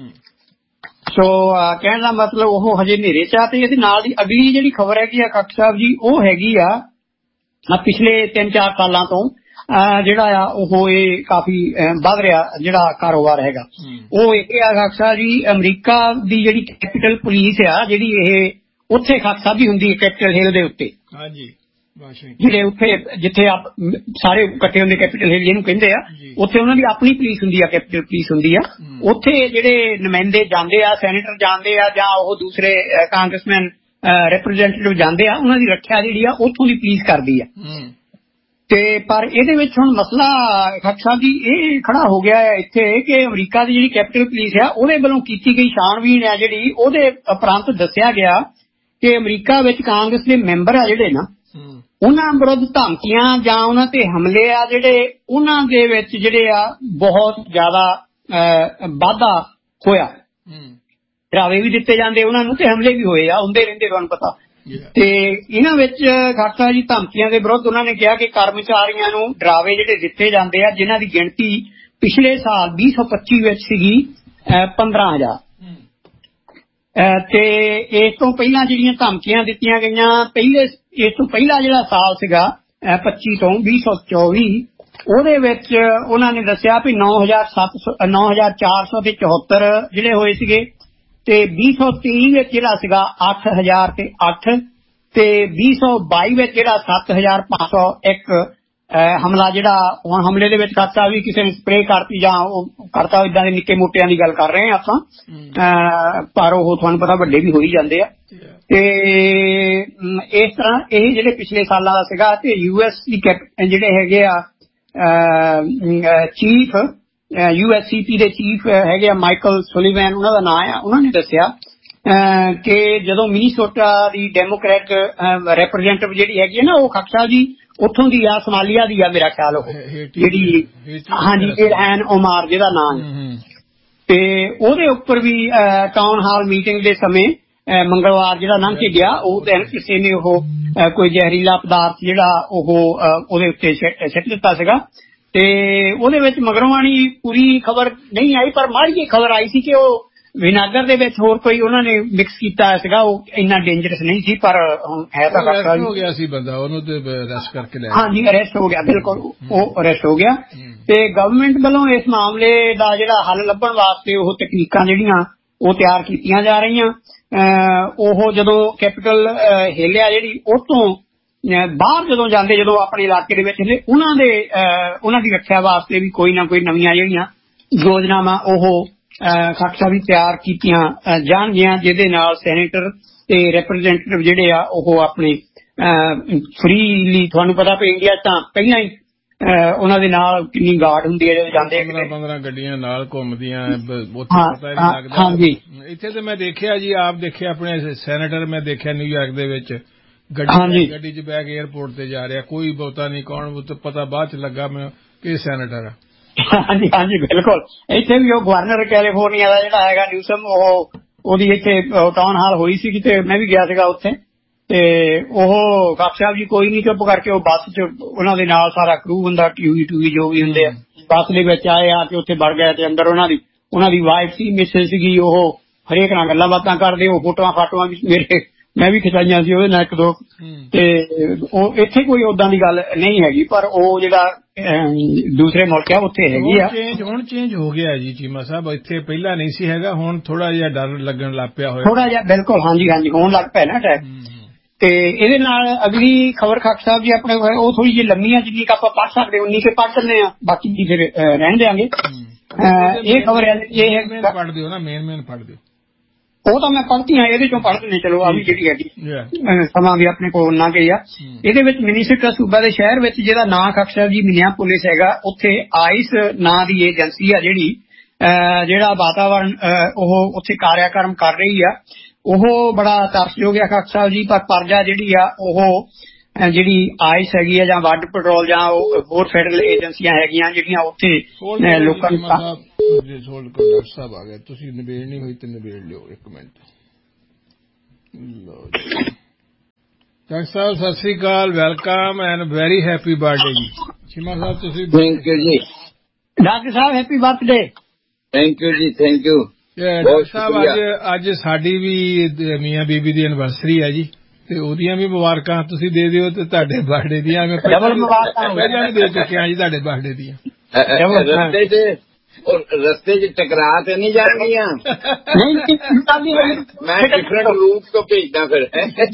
ਸੋ ਕਹਿਣ ਦਾ ਮਤਲਬ ਉਹ ਹਜੇ ਹਨੇਰੇ ਚ ਆ। ਤੇ ਇਹਦੇ ਨਾਲ ਦੀ ਅਗਲੀ ਜਿਹੜੀ ਖਬਰ ਹੈਗੀ ਆ ਖੱਟ ਸਾਹਿਬ ਜੀ, ਉਹ ਹੈਗੀ ਆ ਪਿਛਲੇ ਤਿੰਨ ਚਾਰ ਸਾਲਾਂ ਤੋਂ ਜਿਹੜਾ ਆ ਉਹ ਇਹ ਕਾਫੀ ਵੱਧ ਰਿਹਾ ਜਿਹੜਾ ਕਾਰੋਬਾਰ ਹੈਗਾ ਉਹ ਇਹ ਆ ਖੱਟ ਸਾਹਿਬ ਜੀ, ਅਮਰੀਕਾ ਦੀ ਜਿਹੜੀ ਕੈਪੀਟਲ ਪੁਲਿਸ ਆ ਜਿਹੜੀ ਇਹ ਉੱਥੇ ਖੱਟ ਸਾਹਿਬ ਜੀ ਹੁੰਦੀ ਹੈ ਕੈਪੀਟਲ ਹਿੱਲ ਦੇ ਉੱਤੇ। ਹਾਂਜੀ, ਜਿਹੜੇ ਉੱਥੇ ਜਿੱਥੇ ਆਪ ਸਾਰੇ ਇਕੱਠੇ ਹੁੰਦੇ ਕੈਪੀਟਲ ਹਿੱਲ ਜਿਹਨੂੰ ਕਹਿੰਦੇ ਆ, ਉੱਥੇ ਉਹਨਾਂ ਦੀ ਆਪਣੀ ਪੁਲਿਸ ਹੁੰਦੀ ਆ, ਕੈਪੀਟਲ ਪੁਲਿਸ ਹੁੰਦੀ ਆ। ਉੱਥੇ ਜਿਹੜੇ ਨੁਮਾਇੰਦੇ ਜਾਂਦੇ ਆ, ਸੈਨੇਟਰ ਜਾਂਦੇ ਆ ਜਾਂ ਉਹ ਦੂਸਰੇ ਕਾਂਗਰਸਮੈਨ ਰਿਪਰੈਜ਼ੈਂਟੇਟਿਵ ਜਾਂਦੇ ਆ, ਉਹਨਾਂ ਦੀ ਰੱਖਿਆ ਜਿਹੜੀ ਆ ਉੱਥੋਂ ਦੀ ਪੁਲਿਸ ਕਰਦੀ ਆ। ਤੇ ਪਰ ਇਹਦੇ ਵਿੱਚ ਹੁਣ ਮਸਲਾ ਖੱਟ ਸਾਹਿਬ ਜੀ ਇਹ ਖੜਾ ਹੋ ਗਿਆ ਹੈ ਇੱਥੇ ਕਿ ਅਮਰੀਕਾ ਦੀ ਜਿਹੜੀ ਕੈਪੀਟਲ ਪੁਲਿਸ ਆ ਉਹਦੇ ਵੱਲੋਂ ਕੀਤੀ ਗਈ ਛਾਣਬੀਣ ਆ ਜਿਹੜੀ, ਉਹਦੇ ਉਪਰੰਤ ਦੱਸਿਆ ਗਿਆ ਕਿ ਅਮਰੀਕਾ ਵਿੱਚ ਕਾਂਗਰਸ ਦੇ ਮੈਂਬਰ ਆ ਜਿਹੜੇ ਨਾ, ਉਹਨਾਂ ਵਿਰੁੱਧ ਧਮਕੀਆਂ ਜਾਂ ਉਹਨਾਂ ਤੇ ਹਮਲੇ ਆ ਜਿਹੜੇ, ਉਹਨਾਂ ਦੇ ਵਿੱਚ ਜਿਹੜੇ ਆ ਬਹੁਤ ਜ਼ਿਆਦਾ ਵਾਧਾ ਹੋਇਆ। ਡਰਾਵੇ ਵੀ ਦਿੱਤੇ ਜਾਂਦੇ ਉਹਨਾਂ ਨੂੰ ਤੇ ਹਮਲੇ ਵੀ ਹੋਏ ਆ, ਹੁੰਦੇ ਰਹਿੰਦੇ ਤੁਹਾਨੂੰ ਪਤਾ। ਤੇ ਇਹਨਾਂ ਵਿੱਚ ਖਾਸਾ ਜੀ ਧਮਕੀਆਂ ਦੇ ਵਿਰੁੱਧ ਉਹਨਾਂ ਨੇ ਕਿਹਾ ਕਿ ਕਰਮਚਾਰੀਆਂ ਨੂੰ ਡਰਾਵੇ ਜਿਹੜੇ ਦਿੱਤੇ ਜਾਂਦੇ ਆ, ਜਿਨ੍ਹਾਂ ਦੀ ਗਿਣਤੀ ਪਿਛਲੇ ਸਾਲ ਵੀਹ ਸੌ ਪੱਚੀ ਵਿੱਚ ਸੀਗੀ ਪੰਦਰਾਂ ਹਜ਼ਾਰ। ਤੇ ਇਸ ਤੋਂ ਪਹਿਲਾਂ ਜਿਹੜੀਆਂ ਧਮਕੀਆਂ ਦਿੱਤੀਆਂ ਗਈਆਂ, ਪਹਿਲੇ ਇਸ ਤੋਂ ਪਹਿਲਾ ਜਿਹੜਾ ਸਾਲ ਸੀਗਾ ਪੱਚੀ ਤੋਂ ਵੀਹ ਸੌ ਚੌਵੀ, ਉਹਦੇ ਵਿੱਚ ਉਹਨਾਂ ਨੇ ਦੱਸਿਆ ਵੀ ਨੌ ਹਜ਼ਾਰ ਸੱਤ ਸੌ ਨੌ ਹਜ਼ਾਰ ਚਾਰ ਸੌ ਤੇ ਚੌਹੱਤਰ ਜਿਹੜੇ ਹੋਏ ਸੀਗੇ। ਤੇ ਵੀਹ ਸੌ ਤੇਈ ਵਿੱਚ ਜਿਹੜਾ ਸੀਗਾ ਅੱਠ ਹਜ਼ਾਰ ਤੇ ਅੱਠ, ਤੇ ਵੀਹ ਸੌ ਬਾਈ ਵਿੱਚ ਜਿਹੜਾ ਸੱਤ ਹਜ਼ਾਰ ਪੰਜ ਸੌ ਇੱਕ ਹਮਲਾ ਜਿਹੜਾ ਹੁਣ ਹਮਲੇ ਦੇ ਵਿੱਚ ਖਾਸਾ ਵੀ ਕਿਸੇ ਨੇ ਸਪਰੇਅ ਕਰਤੀ ਜਾਂ ਉਹ ਕਰਤਾ, ਏਦਾਂ ਦੇ ਨਿੱਕੇ ਮੋਟਿਆਂ ਦੀ ਗੱਲ ਕਰ ਰਹੇ ਹਾਂ ਆਪਾਂ, ਪਰ ਉਹ ਤੁਹਾਨੂੰ ਪਤਾ ਵੱਡੇ ਵੀ ਹੋ ਹੀ ਜਾਂਦੇ ਆ। ਤੇ ਇਸ ਤਰ੍ਹਾਂ ਇਹ ਜਿਹੜੇ ਪਿਛਲੇ ਸਾਲਾਂ ਦਾ ਸੀਗਾ। ਤੇ ਯੂ ਐਸ ਦੀ ਜਿਹੜੇ ਹੈਗੇ ਆ ਚੀਫ ਯੂ ਐਸ ਸੀ ਪੀ ਦੇ ਚੀਫ ਹੈਗੇ ਆ ਮਾਈਕਲ ਸੁਲੀਵੈਨ, ਉਹਨਾਂ ਦਾ ਨਾਂ ਆ, ਉਹਨਾਂ ਨੇ ਦੱਸਿਆ ਕਿ ਜਦੋਂ ਮਿਨੀਸੋਟਾ ਦੀ ਡੈਮੋਕ੍ਰੈਟ ਰਿਪਰੈਜ਼ੈਂਟੇਟਿਵ ਜਿਹੜੀ ਹੈਗੀ ਹੈ ਨਾ, ਉਹ ਖੱਟ ਸਾਹਿਬ ਜੀ ਉੱਥੋਂ ਦੀ ਆ, ਸਮਾਲੀਆ ਦੀ ਆ ਮੇਰਾ ਖਿਆਲ, ਉਹ ਜਿਹੜੀ ਹਾਂਜੀ ਇਲਹਾਨ ਉਮਾਰ ਜਿਹਦਾ ਨਾਂ ਹੈ। ਤੇ ਉਹਦੇ ਉੱਪਰ ਵੀ ਟਾਊਨ ਹਾਲ ਮੀਟਿੰਗ ਦੇ ਸਮੇਂ ਮੰਗਲਵਾਰ ਜਿਹੜਾ ਲੰਘ ਕੇ ਗਿਆ, ਉਹ ਦਿਨ ਕਿਸੇ ਨੇ ਉਹ ਕੋਈ ਜ਼ਹਿਰੀਲਾ ਪਦਾਰਥ ਜਿਹੜਾ ਉਹ ਉਹਦੇ ਉੱਤੇ ਸਿੱਟ ਦਿੱਤਾ ਸੀਗਾ। ਤੇ ਉਹਦੇ ਵਿੱਚ ਮਗਰੋਂ ਪੂਰੀ ਖਬਰ ਨਹੀਂ ਆਈ, ਪਰ ਮਾੜੀ ਜਿਹੀ ਖਬਰ ਆਈ ਸੀ ਕਿ ਉਹ ਵਿਨਾਗਰ ਦੇ ਵਿੱਚ ਹੋਰ ਕੋਈ ਉਹਨਾਂ ਨੇ ਮਿਕਸ ਕੀਤਾ ਸੀਗਾ, ਉਹ ਇੰਨਾ ਡੇਂਜਰਸ ਨਹੀਂ ਸੀ, ਪਰ ਹੁਣ ਹੈ ਤਾਂ ਹੋ ਗਿਆ ਸੀ ਬੰਦਾ, ਉਹਨੂੰ ਤੇ ਅਰੈਸਟ ਕਰਕੇ ਲੈ ਹਾਂਜੀ ਅਰੈਸਟ ਹੋ ਗਿਆ, ਬਿਲਕੁਲ ਉਹ ਅਰੈਸਟ ਹੋ ਗਿਆ। ਤੇ ਗਵਰਨਮੈਂਟ ਵੱਲੋਂ ਇਸ ਮਾਮਲੇ ਦਾ ਜਿਹੜਾ ਹੱਲ ਲੱਭਣ ਵਾਸਤੇ ਉਹ ਤਕਨੀਕਾਂ ਜਿਹੜੀਆਂ ਉਹ ਤਿਆਰ ਕੀਤੀਆਂ ਜਾ ਰਹੀਆਂ। ਉਹ ਜਦੋਂ ਕੈਪੀਟਲ ਹਿੱਲਿਆ ਜਿਹੜੀ ਉਹ ਤੋਂ ਬਾਹਰ ਜਦੋਂ ਜਾਂਦੇ, ਜਦੋਂ ਆਪਣੇ ਇਲਾਕੇ ਦੇ ਵਿੱਚ ਹਿੱਲੇ, ਉਹਨਾਂ ਦੇ ਉਹਨਾਂ ਦੀ ਰੱਖਿਆ ਵਾਸਤੇ ਵੀ ਕੋਈ ਨਾ ਕੋਈ ਨਵੀਆਂ ਜਿਹੜੀਆਂ ਯੋਜਨਾਵਾਂ ਉਹ ਖਾਕਸਾ ਵੀ ਤਿਆਰ ਕੀਤੀਆਂ ਜਾਣਗੀਆਂ, ਜਿਹਦੇ ਨਾਲ ਸੈਨੇਟਰ ਤੇ ਰਿਪਰੈਜ਼ੈਂਟੇਟਿਵ ਜਿਹੜੇ ਆ ਉਹ ਆਪਣੇ ਫਰੀਲੀ, ਤੁਹਾਨੂੰ ਪਤਾ ਵੀ ਇੰਡੀਆ ਤਾਂ ਪਹਿਲਾਂ ਹੀ ਉਹਨਾਂ ਦੇ ਨਾਲ ਕਿੰਨੀ ਗਾਰਡ ਹੁੰਦੀ ਹੈ ਜਦੋਂ ਜਾਂਦੇ, ਪੰਦਰਾਂ ਗੱਡੀਆਂ ਨਾਲ ਘੁੰਮਦੀਆਂ, ਉੱਥੇ ਪਤਾ ਨਹੀਂ ਲੱਗਦਾ। ਹਾਂਜੀ, ਇੱਥੇ ਤੇ ਮੈਂ ਦੇਖਿਆ ਜੀ, ਆਪ ਦੇਖਿਆ ਆਪਣੇ ਸੈਨੇਟਰ ਮੈਂ ਦੇਖਿਆ ਨਿਊਯਾਰਕ ਦੇ ਵਿੱਚ ਗੱਡੀ ਗੱਡੀ ਚ ਬਹਿ ਕੇ ਏਅਰਪੋਰਟ ਤੇ ਜਾ ਰਿਹਾ, ਕੋਈ ਬਹੁਤਾ ਨਹੀਂ ਕੌਣ, ਪਤਾ ਬਾਅਦ ਚ ਲੱਗਾ ਮੈਂ ਕਿ ਸੈਨੇਟਰ ਆ। ਹਾਂਜੀ ਹਾਂਜੀ ਬਿਲਕੁਲ। ਇੱਥੇ ਵੀ ਉਹ ਗਵਰਨਰ ਕੈਲੀਫੋਰਨੀਆ ਦਾ ਜਿਹੜਾ ਹੈਗਾ ਨਿਊਸਮ, ਉਹ ਉਹਦੀ ਇੱਥੇ ਟਾਊਨ ਹਾਲ ਹੋਈ ਸੀਗੀ ਤੇ ਮੈਂ ਵੀ ਗਿਆ ਸੀਗਾ ਉੱਥੇ। ਤੇ ਉਹ ਖਾਪ ਸਾਹਿਬ ਜੀ ਕੋਈ ਨਹੀਂ ਚੁੱਪ ਕਰਕੇ ਉਹ ਬੱਸ ਚ ਉਹਨਾਂ ਦੇ ਨਾਲ ਸਾਰਾ ਕਰੂ ਹੁੰਦਾ, ਟੀਵੀ ਟੂਵੀ ਜੋ ਵੀ ਹੁੰਦੇ ਆ, ਬੱਸ ਦੇ ਵਿੱਚ ਆਏ ਆ ਕੇ ਉੱਥੇ ਵੜ ਗਏ। ਤੇ ਅੰਦਰ ਉਹਨਾਂ ਦੀ ਉਹਨਾਂ ਦੀ ਵਾਈਫ ਸੀ, ਮਿਸਿਸ ਸੀਗੀ, ਉਹ ਹਰੇਕ ਨਾਲ ਗੱਲਾਂ ਬਾਤਾਂ ਕਰਦੇ, ਉਹ ਫੋਟੋਆਂ ਫਾਟੋਆਂ ਵੀ ਮੇਰੇ ਮੈਂ ਵੀ ਖਿਚਾਈਆਂ ਸੀ ਉਹਦੇ ਨਾਲ ਇੱਕ ਦੋ, ਤੇ ਉਹ ਇੱਥੇ ਕੋਈ ਓਦਾਂ ਦੀ ਗੱਲ ਨਹੀਂ ਹੈਗੀ, ਪਰ ਉਹ ਜਿਹੜਾ ਦੂਸਰੇ ਮੁਲਕ ਆ ਉੱਥੇ ਹੈਗੀ ਆ। ਚੇਂਜ ਹੁਣ ਚੇਂਜ ਹੋ ਗਿਆ ਜੀ ਚੀਮਾ ਸਾਹਿਬ, ਇੱਥੇ ਪਹਿਲਾਂ ਨਹੀਂ ਸੀ ਹੈਗਾ, ਹੁਣ ਥੋੜਾ ਜਿਹਾ ਡਰ ਲੱਗਣ ਲੱਗ ਪਿਆ ਹੋਇਆ, ਥੋੜਾ ਜਿਹਾ ਬਿਲਕੁਲ ਹਾਂਜੀ ਹਾਂਜੀ ਹੋਣ ਲੱਗ ਪਿਆ ਨਾ ਅਟੈਕ। ਤੇ ਇਹਦੇ ਨਾਲ ਅਗਲੀ ਖਬਰ ਖਾਕ ਸਾਹਿਬ ਜੀ ਆਪਣੇ ਕੋਲ ਉਹ ਥੋੜੀ ਜਿਹੀ ਲੰਮੀ ਆ, ਜਿੰਨੀ ਕੁ ਆਪਾਂ ਪੜ੍ਹ ਸਕਦੇ ਉਨੀ ਕੁ ਪੜ੍ਹ ਦਿੰਦੇ ਆ, ਬਾਕੀ ਜੀ ਫਿਰ ਰਹਿਣ ਦਿਆਂਗੇ। ਇਹ ਖਬਰ ਇਹ ਪੜ੍ਹ ਦਿਓ ਨਾ, ਮੇਨ ਮੇਨ ਪੜ੍ਹ ਦਿਓ। ਉਹ ਤਾਂ ਮੈਂ ਪੜ੍ਹਤੀ ਹਾਂ, ਇਹਦੇ ਚੋਂ ਪੜ੍ਹ ਦਿੰਦੇ ਚਲੋ, ਆ ਵੀ ਜਿਹੜੀ ਹੈਗੀ ਸਮਾਂ ਵੀ ਆਪਣੇ ਕੋਲ ਨਾ ਗਈ ਆ। ਇਹਦੇ ਵਿੱਚ ਮਿਨੀਸਟਰ ਸੂਬਾ ਦੇ ਸ਼ਹਿਰ ਵਿੱਚ ਜਿਹਦਾ ਨਾਂ ਖਾਕ ਸਾਹਿਬ ਜੀ ਮਿਨੀਆਪੋਲਿਸ ਹੈਗਾ, ਉੱਥੇ ਆਈਸ ਨਾਂ ਦੀ ਏਜੰਸੀ ਆ ਜਿਹੜੀ ਜਿਹੜਾ ਵਾਤਾਵਰਨ ਉਹ ਉੱਥੇ ਕਾਰਿਆਕਰਮ ਕਰ ਰਹੀ ਆ, ਉਹ ਬੜਾ ਤਰਸਯੋਗ ਆ ਖਾਕ ਸਾਹਿਬ ਜੀ। ਪਰ ਪਰਜਾ ਜਿਹੜੀ ਆ ਉਹ ਜਿਹੜੀ ਆਈਸ ਹੈਗੀ ਆ ਜਾਂ ਵੱਡ ਪੈਟਰੋਲ ਜਾਂ ਹੋਰ ਫੈਡਰਲ ਏਜੰਸੀਆਂ ਹੈਗੀਆਂ ਜਿਹੜੀਆਂ ਉੱਥੇ ਲੋਕਾਂ ਨੂੰ। ਡਾਕਟਰ ਸਾਹਿਬ ਆ ਗਏ, ਤੁਸੀਂ ਨਿਬੇੜਨੀ ਹੋਈ ਤੇ ਨਿਬੇੜ ਲਿਓ ਇੱਕ ਮਿੰਟ। ਲਓ ਜੀ doctor Sahib Sat Sri Akal, welcome and very happy birthday ਜੀ। ਚੀਮਾ ਸਾਹਿਬ ਤੁਸੀਂ। ਥੈਂਕ ਯੂ ਜੀ doctor Sahib, happy birthday. Thank you ਜੀ, ਥੈਂਕ ਯੂ ਡਾਕਟਰ ਸਾਹਿਬ। ਅੱਜ ਅੱਜ ਸਾਡੀ ਵੀ ਮੀਆਂ ਬੀਬੀ ਦੀ ਐਨਵਰਸਰੀ ਹੈ ਜੀ, ਤੇ ਉਹਦੀਆਂ ਵੀ ਮੁਬਾਰਕਾਂ ਤੁਸੀਂ ਦੇ ਦਿਓ, ਤੇ ਤੁਹਾਡੇ ਬਰਥਡੇ ਦੀਆਂ ਮੈਂ ਪਹਿਲਾਂ ਵੀ ਦੇ ਚੁੱਕਿਆ ਜੀ ਤੁਹਾਡੇ ਬਰਥਡੇ ਦੀਆਂ। ਰਸਤੇ ਚ ਰਸਤੇ ਚ ਟਕਰਾ ਤੇ ਨਹੀਂ ਜਾਣਗੀਆਂ? ਮੈਂ ਡਿਫਰੈਂਟ ਰੂਟ ਤੋਂ ਭੇਜਦਾ ਫਿਰ।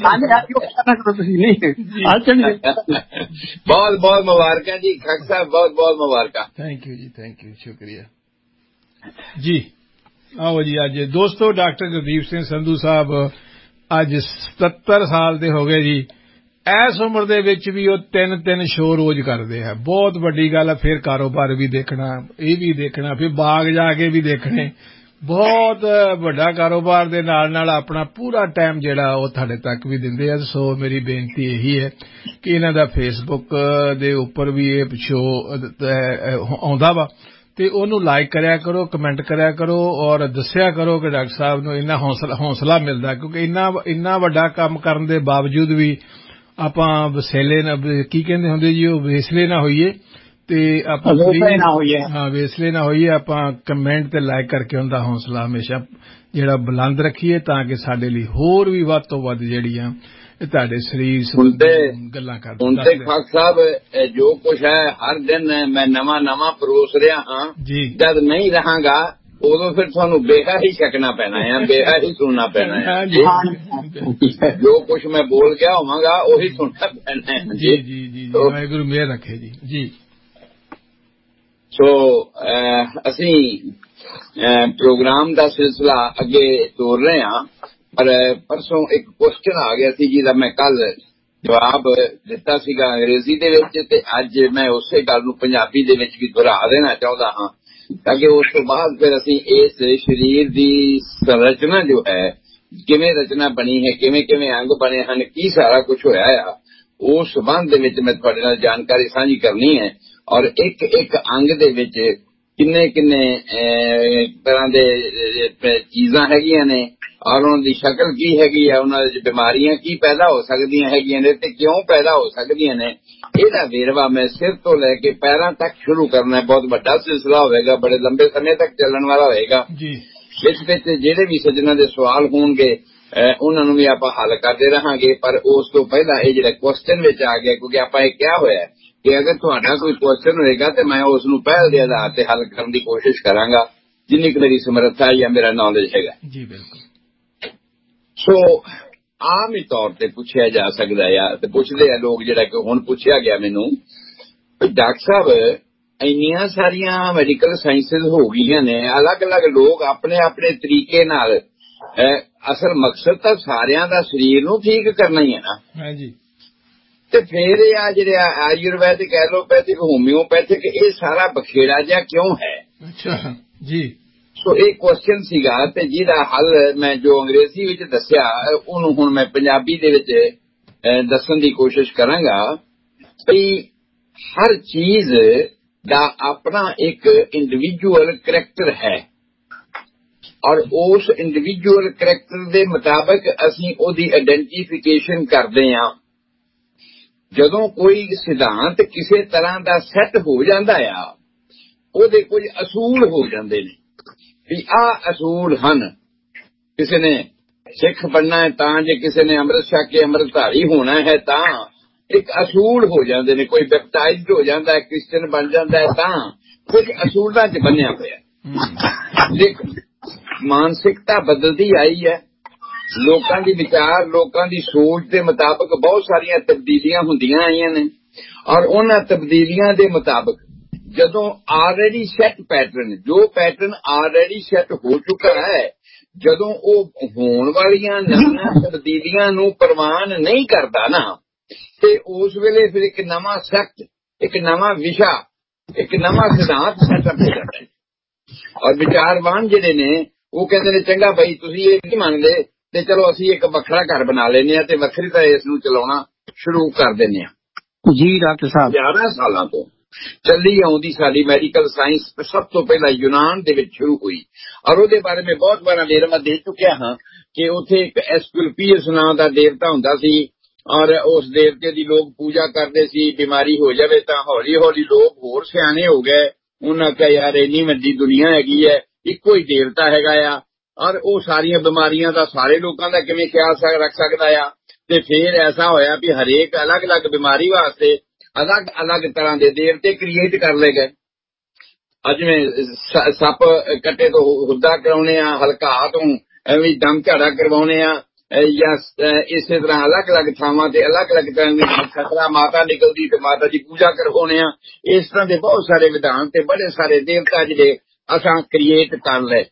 ਬਹੁਤ ਬਹੁਤ ਮੁਬਾਰਕਾਂ ਜੀ ਖਾਕ ਸਾਹਿਬ, ਬਹੁਤ ਬਹੁਤ ਮੁਬਾਰਕਾਂ। ਥੈਂਕ ਯੂ ਜੀ, ਥੈਂਕ ਯੂ, ਸ਼ੁਕਰੀਆ ਜੀ। ਆਓ ਜੀ ਅੱਜ ਦੋਸਤੋ, ਡਾਕਟਰ ਗੁਰਦੀਪ ਸਿੰਘ ਸੰਧੂ ਸਾਹਿਬ ਅੱਜ ਸਤੱਤਰ ਸਾਲ ਦੇ ਹੋ ਗਏ ਜੀ। ਇਸ ਉਮਰ ਦੇ ਵਿੱਚ ਵੀ ਉਹ ਤਿੰਨ ਤਿੰਨ ਸ਼ੋਅ ਰੋਜ਼ ਕਰਦੇ ਆ, ਬਹੁਤ ਵੱਡੀ ਗੱਲ ਹੈ। ਫਿਰ ਕਾਰੋਬਾਰ ਵੀ ਦੇਖਣਾ, ਇਹ ਵੀ ਦੇਖਣਾ, ਫਿਰ ਬਾਗ ਜਾ ਕੇ ਵੀ ਦੇਖਣੇ, ਬਹੁਤ ਵੱਡਾ ਕਾਰੋਬਾਰ ਦੇ ਨਾਲ ਨਾਲ ਆਪਣਾ ਪੂਰਾ ਟਾਈਮ ਜਿਹੜਾ ਉਹ ਤੁਹਾਡੇ ਤੱਕ ਵੀ ਦਿੰਦੇ ਆ। ਸੋ ਮੇਰੀ ਬੇਨਤੀ ਇਹੀ ਹੈ ਕਿ ਇਹਨਾਂ ਦਾ ਫੇਸਬੁੱਕ ਦੇ ਉੱਪਰ ਵੀ ਇਹ ਸ਼ੋਅ ਆਉਂਦਾ ਵਾ, ਤੇ ਉਹਨੂੰ ਲਾਈਕ ਕਰਿਆ ਕਰੋ, ਕਮੈਂਟ ਕਰਿਆ ਕਰੋ, ਔਰ ਦੱਸਿਆ ਕਰੋ ਕਿ ਡਾਕਟਰ ਸਾਹਿਬ ਨੂੰ ਇੰਨਾ ਹੌਸਲਾ ਹੌਸਲਾ ਮਿਲਦਾ, ਕਿਉਂਕਿ ਇੰਨਾ ਇੰਨਾ ਵੱਡਾ ਕੰਮ ਕਰਨ ਦੇ ਬਾਵਜੂਦ ਵੀ ਆਪਾਂ ਵਸੇਲੇ ਨਾ, ਕੀ ਕਹਿੰਦੇ ਹੁੰਦੇ ਜੀ, ਉਹ ਵੇਸਲੇ ਨਾ ਹੋਈਏ, ਤੇ ਆਪਾਂ ਹਾਂ ਵੇਸਲੇ ਨਾ ਹੋਈਏ, ਆਪਾਂ ਕਮੈਂਟ ਤੇ ਲਾਈਕ ਕਰਕੇ ਉਹਦਾ ਹੌਸਲਾ ਹਮੇਸ਼ਾ ਜਿਹੜਾ ਬੁਲੰਦ ਰੱਖੀਏ, ਤਾਂ ਕਿ ਸਾਡੇ ਲਈ ਹੋਰ ਵੀ ਵੱਧ ਤੋਂ ਵੱਧ ਜਿਹੜੀਆਂ ਤੁਹਾਡੇ ਸਰੀਰ ਸੰਬੰਧੀ ਗੱਲਾਂ ਕਰਦੇ। ਹੁਣ ਤੇ ਖਾਕ ਸਾਹਿਬ ਜੋ ਕੁਛ ਹੈ ਹਰ ਦਿਨ ਮੈਂ ਨਵਾਂ ਨਵਾਂ ਪਰੋਸ ਰਿਹਾ ਹਾਂ ਜੀ। ਜਦ ਨਹੀਂ ਰਹਾਂਗਾ ਉਦੋਂ ਫਿਰ ਤੁਹਾਨੂੰ ਬੇਹਾ ਹੀ ਛਕਣਾ ਪੈਣਾ ਹੈ, ਬੇਹਾ ਹੀ ਸੁਣਨਾ ਪੈਣਾ ਹੈ। ਜੋ ਕੁਛ ਮੈਂ ਬੋਲ ਗਿਆ ਹੋਵਾਂਗਾ ਉਹੀ ਸੁਣਨਾ ਪੈਣਾ ਹੈ। ਜੀ ਜੀ ਜੀ, ਵਾਹਿਗੁਰੂ ਮਿਹਰ ਰੱਖੇ ਜੀ। ਜੀ ਸੋ ਅਸੀਂ ਪ੍ਰੋਗਰਾਮ ਦਾ ਸਿਲਸਿਲਾ ਅੱਗੇ ਤੋਰ ਰਹੇ ਹਾਂ, ਪਰ ਪਰਸੋਂ ਇੱਕ ਕੁਐਸਚਨ ਆ ਗਿਆ ਸੀ ਜਿਹਦਾ ਮੈਂ ਕੱਲ ਜਵਾਬ ਦਿੱਤਾ ਸੀਗਾ ਅੰਗਰੇਜ਼ੀ ਦੇ ਵਿੱਚ, ਤੇ ਅੱਜ ਮੈਂ ਉਸੇ ਗੱਲ ਨੂੰ ਪੰਜਾਬੀ ਦੇ ਵਿੱਚ ਵੀ ਦੁਹਰਾ ਦੇਣਾ ਚਾਹੁੰਦਾ ਹਾਂ, ਤਾਂ ਕਿ ਉਸ ਤੋਂ ਬਾਅਦ ਫਿਰ ਅਸੀਂ ਇਸ ਸਰੀਰ ਦੀ ਸੰਰਚਨਾ ਜੋ ਹੈ, ਕਿਵੇਂ ਰਚਨਾ ਬਣੀ ਹੈ, ਕਿਵੇਂ ਕਿਵੇਂ ਅੰਗ ਬਣੇ ਹਨ, ਕੀ ਸਾਰਾ ਕੁਝ ਹੋਇਆ ਆ, ਉਸ ਸੰਬੰਧ ਦੇ ਵਿੱਚ ਮੈਂ ਤੁਹਾਡੇ ਨਾਲ ਜਾਣਕਾਰੀ ਸਾਂਝੀ ਕਰਨੀ ਹੈ। ਔਰ ਇੱਕ ਇੱਕ ਅੰਗ ਦੇ ਵਿੱਚ ਕਿੰਨੇ ਕਿੰਨੇ ਤਰ੍ਹਾਂ ਦੇ ਚੀਜ਼ਾਂ ਹੈਗੀਆਂ ਨੇ, ਔਰ ਉਹਨਾਂ ਦੀ ਸ਼ਕਲ ਕੀ ਹੈਗੀ ਹੈ, ਉਹਨਾਂ ਦੀ ਬਿਮਾਰੀਆਂ ਕੀ ਪੈਦਾ ਹੋ ਸਕਦੀਆਂ ਹੈਗੀਆਂ ਨੇ ਤੇ ਕਿਉਂ ਪੈਦਾ ਹੋ ਸਕਦੀਆਂ ਨੇ, ਇਹਦਾ ਵੇਰਵਾ ਮੈਂ ਸਿਰ ਤੋਂ ਲੈ ਕੇ ਪੈਰਾਂ ਤੱਕ ਸ਼ੁਰੂ ਕਰਨਾ। ਬਹੁਤ ਵੱਡਾ ਸਿਲਸਿਲਾ ਹੋਵੇਗਾ, ਬੜੇ ਲੰਬੇ ਸਮੇਂ ਤੱਕ ਚੱਲਣ ਵਾਲਾ ਹੋਵੇਗਾ। ਇਸ ਵਿੱਚ ਜਿਹੜੇ ਵੀ ਸੱਜਣਾਂ ਦੇ ਸਵਾਲ ਹੋਣਗੇ ਉਹਨਾਂ ਨੂੰ ਵੀ ਆਪਾਂ ਹੱਲ ਕਰਦੇ ਰਹਾਂਗੇ। ਪਰ ਉਸ ਤੋਂ ਪਹਿਲਾਂ ਇਹ ਜਿਹੜਾ ਕੁਐਸਚਨ ਵਿੱਚ ਆ ਗਿਆ, ਕਿਉਂਕਿ ਆਪਾਂ ਇਹ ਕਿਹਾ ਹੋਇਆ ਕਿ ਅਗਰ ਤੁਹਾਡਾ ਕੋਈ ਕੁਐਸਚਨ ਹੋਏਗਾ ਤੇ ਮੈਂ ਉਸ ਨੂੰ ਪਹਿਲ ਦੇ ਆਧਾਰ ਤੇ ਹੱਲ ਕਰਨ ਦੀ ਕੋਸ਼ਿਸ਼ ਕਰਾਂਗਾ, ਜਿੰਨੀ ਕੁ ਮੇਰੀ ਸਮਰੱਥਾ ਜਾਂ ਮੇਰਾ ਨੌਲੇਜ ਹੈਗਾ ਜੀ। ਬਿਲਕੁਲ। ਸੋ ਆਮ ਹੀ ਤੌਰ ਤੇ ਪੁੱਛਿਆ ਜਾ ਸਕਦਾ ਆ, ਤੇ ਪੁੱਛਦੇ ਆ ਲੋਕ, ਜਿਹੜਾ ਕਿ ਹੁਣ ਪੁੱਛਿਆ ਗਿਆ ਮੈਨੂੰ, ਡਾਕਟਰ ਸਾਹਿਬ ਇੰਨੀਆਂ ਸਾਰੀਆਂ ਮੈਡੀਕਲ ਸਾਇੰਸਿਸ ਹੋ ਗਈਆਂ ਨੇ, ਅਲੱਗ ਅਲੱਗ ਲੋਕ ਆਪਣੇ ਆਪਣੇ ਤਰੀਕੇ ਨਾਲ, ਅਸਲ ਮਕਸਦ ਤਾਂ ਸਾਰਿਆਂ ਦਾ ਸਰੀਰ ਨੂੰ ਠੀਕ ਕਰਨਾ ਹੀ ਹੈ ਨਾ। ਹਾਂਜੀ। ਤੇ ਫਿਰ ਇਹ ਆ ਜਿਹੜੇ ਆਯੁਰਵੈਦਿਕ, ਐਲੋਪੈਥਿਕ, ਹੋਮਿਓਪੈਥਿਕ, ਇਹ ਸਾਰਾ ਬਖੇੜਾ ਜਿਹਾ ਕਿਉਂ ਹੈ? ਅੱਛਾ ਜੀ। ਸੋ ਇਹ ਕੁਐਸਚਨ ਸੀਗਾ, ਤੇ ਜਿਹਦਾ ਹੱਲ ਮੈਂ ਜੋ ਅੰਗਰੇਜ਼ੀ ਵਿੱਚ ਦੱਸਿਆ ਉਹਨੂੰ ਹੁਣ ਮੈਂ ਪੰਜਾਬੀ ਦੇ ਵਿੱਚ ਦੱਸਣ ਦੀ ਕੋਸ਼ਿਸ਼ ਕਰਾਂਗਾ। ਵੀ ਹਰ ਚੀਜ਼ ਦਾ ਆਪਣਾ ਇੱਕ ਇੰਡੀਵਿਜੂਅਲ ਕਰੈਕਟਰ ਹੈ, ਔਰ ਉਸ ਇੰਡੀਵਿਜੂਅਲ ਕਰੈਕਟਰ ਦੇ ਮੁਤਾਬਕ ਅਸੀਂ ਉਹਦੀ ਆਇਡੈਂਟੀਫਿਕੇਸ਼ਨ ਕਰਦੇ ਹਾਂ। ਜਦੋਂ ਕੋਈ ਸਿਧਾਂਤ ਕਿਸੇ ਤਰ੍ਹਾਂ ਦਾ ਸੈੱਟ ਹੋ ਜਾਂਦਾ ਆ, ਉਹਦੇ ਕੁਝ ਅਸੂਲ ਹੋ ਜਾਂਦੇ ਨੇ ਵੀ ਆਹ ਅਸੂਲ ਹਨ। ਕਿਸੇ ਨੇ ਸਿੱਖ ਬਣਨਾ ਹੈ ਤਾਂ, ਜੇ ਕਿਸੇ ਨੇ ਅੰਮ੍ਰਿਤ ਛਕ ਕੇ ਅੰਮ੍ਰਿਤਧਾਰੀ ਹੋਣਾ ਹੈ ਤਾਂ, ਇੱਕ ਅਸੂਲ ਹੋ ਜਾਂਦੇ ਨੇ। ਕੋਈ ਬੈਪਟਾਈਜ਼ਡ ਹੋ ਜਾਂਦਾ ਹੈ, ਕ੍ਰਿਸਚਨ ਬਣ ਜਾਂਦਾ ਹੈ ਤਾਂ ਕੁਝ ਅਸੂਲਾਂ 'ਚ ਬੰਨਿਆ ਹੋਇਆ। ਦੇਖੋ ਮਾਨਸਿਕਤਾ ਬਦਲਦੀ ਆਈ ਹੈ, ਲੋਕਾਂ ਦੀ ਵਿਚਾਰ, ਲੋਕਾਂ ਦੀ ਸੋਚ ਦੇ ਮੁਤਾਬਕ ਬਹੁਤ ਸਾਰੀਆਂ ਤਬਦੀਲੀਆਂ ਹੁੰਦੀਆਂ ਆਈਆਂ ਨੇ। ਔਰ ਉਹਨਾਂ ਤਬਦੀਲੀਆਂ ਦੇ ਮੁਤਾਬਕ ਜਦੋਂ ਆਲਰੇਡੀ ਸੈੱਟ ਪੈਟਰਨ, ਜੋ ਪੈਟਰਨ ਆਲਰੇਡੀ ਸੈੱਟ ਹੋ ਚੁੱਕਾ ਹੈ, ਜਦੋਂ ਉਹ ਹੋਣ ਵਾਲੀਆਂ ਨਵੀਆਂ ਤਬਦੀਲੀਆਂ ਨੂੰ ਪ੍ਰਵਾਨ ਨਹੀਂ ਕਰਦਾ ਨਾ, ਤੇ ਉਸ ਵੇਲੇ ਫਿਰ ਇੱਕ ਨਵਾਂ ਸੈਕਟ, ਇੱਕ ਨਵਾਂ ਵਿਸ਼ਾ, ਇੱਕ ਨਵਾਂ ਸਿਧਾਂਤ ਸੈਟਅਪ ਹੋ ਜਾਂਦਾ ਹੈ। ਔਰ ਵਿਚਾਰਵਾਨ ਜਿਹੜੇ ਨੇ ਉਹ ਕਹਿੰਦੇ ਨੇ ਚੰਗਾ ਭਾਈ ਤੁਸੀਂ ਇਹ ਨਹੀਂ ਮੰਨਦੇ ਤੇ ਚਲੋ ਅਸੀਂ ਇੱਕ ਵੱਖਰਾ ਘਰ ਬਣਾ ਲੈਂਦੇ ਹਾਂ ਤੇ ਵੱਖਰੀ ਤਰ੍ਹਾਂ ਇਸ ਨੂੰ ਚਲਾਉਣਾ ਸ਼ੁਰੂ ਕਰ ਦਿੰਦੇ ਹਾਂ। ਜੀ ਡਾਕਟਰ ਸਾਹਿਬ, ਗਿਆਰਾਂ ਸਾਲਾਂ ਤੋਂ ਚੱਲੀ ਆਉਂਦੀ ਸਾਡੀ ਮੈਡੀਕਲ ਸਾਇੰਸ ਸਭ ਤੋਂ ਪਹਿਲਾਂ ਯੂਨਾਨ ਦੇ ਵਿੱਚ ਸ਼ੁਰੂ ਹੋਈ। ਔਰ ਉਹਦੇ ਬਾਰੇ ਮੈਂ ਬਹੁਤ ਵਾਰ ਵੇਰਵਾ ਦੇ ਚੁੱਕਿਆ ਹਾਂ ਕਿ ਉੱਥੇ ਇੱਕ ਐਸਕੁਲਪੀਅਸ ਨਾਂ ਦਾ ਦੇਵਤਾ ਹੁੰਦਾ ਸੀ ਔਰ ਉਸ ਦੇਵਤੇ ਦੀ ਲੋਕ ਪੂਜਾ ਕਰਦੇ ਸੀ। ਬਿਮਾਰੀ ਹੋ ਜਾਵੇ ਤਾਂ ਹੌਲੀ ਹੌਲੀ ਲੋਕ ਹੋਰ ਸਿਆਣੇ ਹੋ ਗਏ, ਉਹਨਾਂ ਕਿਹਾ ਯਾਰ ਇੰਨੀ ਵੱਡੀ ਦੁਨੀਆ ਹੈਗੀ ਹੈ, ਇੱਕੋ ਹੀ ਦੇਵਤਾ ਹੈਗਾ ਆ ਔਰ ਉਹ ਸਾਰੀਆਂ ਬਿਮਾਰੀਆਂ ਦਾ ਸਾਰੇ ਲੋਕਾਂ ਦਾ ਕਿਵੇਂ ਖਿਆਲ ਰੱਖ ਸਕਦਾ ਆ। ਤੇ ਫਿਰ ਐਸਾ ਹੋਇਆ ਵੀ ਹਰੇਕ ਅਲੱਗ-ਅਲੱਗ ਬਿਮਾਰੀ ਵਾਸਤੇ ਅਲੱਗ-ਅਲੱਗ ਤਰ੍ਹਾਂ ਦੇ ਦੇਵਤੇ ਕ੍ਰੀਏਟ ਕਰ ਲਏ ਗਏ। ਜਿਵੇਂ ਸੱਪ ਕੱਟੇ ਤੋਂ ਹੁੱਦਾ ਕਰਾਉਣੇ ਆ, ਹਲਕਾ ਤੋਂ ਐਵੇਂ ਦਮ ਝਾੜਾ ਕਰਵਾਉਣੇ ਆ, ਜਾਂ ਇਸੇ ਤਰ੍ਹਾਂ ਅਲੱਗ-ਅਲੱਗ ਥਾਵਾਂ ਤੇ ਅਲੱਗ-ਅਲੱਗ ਤਰ੍ਹਾਂ ਦੀ ਖਤਰਾ ਮਾਤਾ ਨਿਕਲਦੀ ਤੇ ਮਾਤਾ ਦੀ ਪੂਜਾ ਕਰਵਾਉਣੇ ਆ। ਇਸ ਤਰ੍ਹਾਂ ਦੇ ਬਹੁਤ ਸਾਰੇ ਵਿਧਾਨ ਤੇ ਬੜੇ ਸਾਰੇ ਦੇਵਤਾ ਜਿਹੜੇ ਅਸਾਂ ਕ੍ਰੀਏਟ ਕਰ ਲਏ।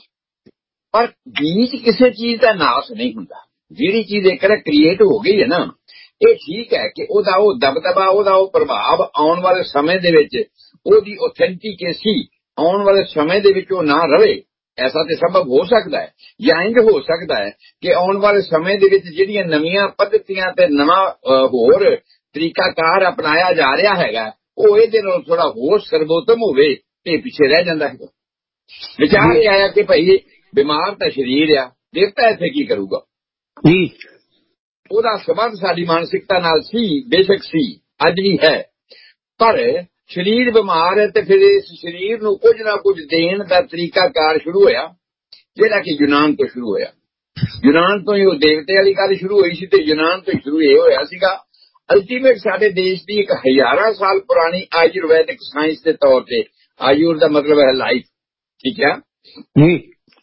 ਪਰ ਬੀਜ ਕਿਸੇ ਚੀਜ਼ ਦਾ ਨਾਸ ਨਹੀਂ ਹੁੰਦਾ। ਜਿਹੜੀ ਚੀਜ਼ ਇੱਕ ਵਾਰ ਕ੍ਰੀਏਟ ਹੋ ਗਈ ਹੈ ਨਾ, ਇਹ ਠੀਕ ਹੈ ਕਿ ਉਹਦਾ ਉਹ ਦਬਦਬਾ, ਉਹਦਾ ਉਹ ਪ੍ਰਭਾਵ ਆਉਣ ਵਾਲੇ ਸਮੇਂ ਦੇ ਵਿੱਚ, ਉਹਦੀ ਆਥੈਂਟਿਕੇਸੀ ਆਉਣ ਵਾਲੇ ਸਮੇਂ ਦੇ ਵਿੱਚ ਉਹ ਨਾ ਰਵੇ। ਐਸਾ ਤੇ ਸੰਭਵ ਹੋ ਸਕਦਾ ਹੈ, ਜਾਂ ਇੰਝ ਹੋ ਸਕਦਾ ਹੈ ਕਿ ਆਉਣ ਵਾਲੇ ਸਮੇਂ ਦੇ ਵਿੱਚ ਜਿਹੜੀਆਂ ਨਵੀਆਂ ਪੱਧਤੀਆਂ ਤੇ ਨਵਾਂ ਹੋਰ ਤਰੀਕਾਕਾਰ ਅਪਣਾਇਆ ਜਾ ਰਿਹਾ ਹੈਗਾ, ਉਹ ਇਹਦੇ ਨਾਲ ਥੋੜਾ ਹੋਰ ਸਰਬੋਤਮ ਹੋਵੇ ਤੇ ਪਿੱਛੇ ਰਹਿ ਜਾਂਦਾ ਹੈ। ਵਿਚਾਰ ਇਹ ਆਇਆ ਕਿ ਭਾਈ ਬਿਮਾਰ ਤਾਂ ਸਰੀਰ ਆ, ਦੇਵਤਾ ਇੱਥੇ ਕੀ ਕਰੂਗਾ ਜੀ। ਉਹਦਾ ਸਬੰਧ ਸਾਡੀ ਮਾਨਸਿਕਤਾ ਨਾਲ ਸੀ, ਬੇਸ਼ੱਕ ਸੀ, ਅੱਜ ਵੀ ਹੈ। ਪਰ ਸਰੀਰ ਬਿਮਾਰ ਹੈ ਤੇ ਫਿਰ ਇਸ ਸਰੀਰ ਨੂੰ ਕੁਝ ਨਾ ਕੁਝ ਦੇਣ ਦਾ ਤਰੀਕਾਕਾਰ ਸ਼ੁਰੂ ਹੋਇਆ, ਜਿਹੜਾ ਕਿ ਯੂਨਾਨ ਤੋਂ ਸ਼ੁਰੂ ਹੋਇਆ। ਯੂਨਾਨ ਤੋਂ ਹੀ ਉਹ ਦੇਵਤੇ ਵਾਲੀ ਗੱਲ ਸ਼ੁਰੂ ਹੋਈ ਸੀ ਤੇ ਯੂਨਾਨ ਤੋਂ ਸ਼ੁਰੂ ਇਹ ਹੋਇਆ ਸੀਗਾ। ਅਲਟੀਮੇਟ ਸਾਡੇ ਦੇਸ਼ ਦੀ ਇੱਕ ਹਜ਼ਾਰਾਂ ਸਾਲ ਪੁਰਾਣੀ ਆਯੁਰਵੈਦਿਕ ਸਾਇੰਸ ਦੇ ਤੌਰ ਤੇ, ਆਯੁਰ ਦਾ ਮਤਲਬ ਹੈ ਲਾਈਫ, ਠੀਕ ਹੈ ਜੀ,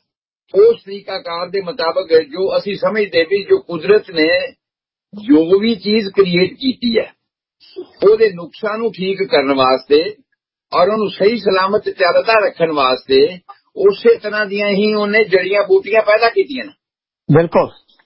ਉਸ ਤਰੀਕਾਕਾਰ ਦੇ ਮੁਤਾਬਕ ਜੋ ਅਸੀਂ ਸਮਝਦੇ ਵੀ ਜੋ ਕੁਦਰਤ ਨੇ ਜੋ ਵੀ ਚੀਜ਼ ਕ੍ਰੀਏਟ ਕੀਤੀ ਹੈ, ਉਹਦੇ ਨੁਕਸਾਂ ਨੂੰ ਠੀਕ ਕਰਨ ਵਾਸਤੇ ਔਰ ਉਹਨੂੰ ਸਹੀ ਸਲਾਮਤ ਚੱਲਦਾ ਰੱਖਣ ਵਾਸਤੇ ਉਸੇ ਤਰ੍ਹਾਂ ਦੀਆਂ ਹੀ ਉਹਨੇ ਜੜੀਆਂ ਬੂਟੀਆਂ ਪੈਦਾ ਕੀਤੀਆਂ ਨੇ। ਬਿਲਕੁਲ।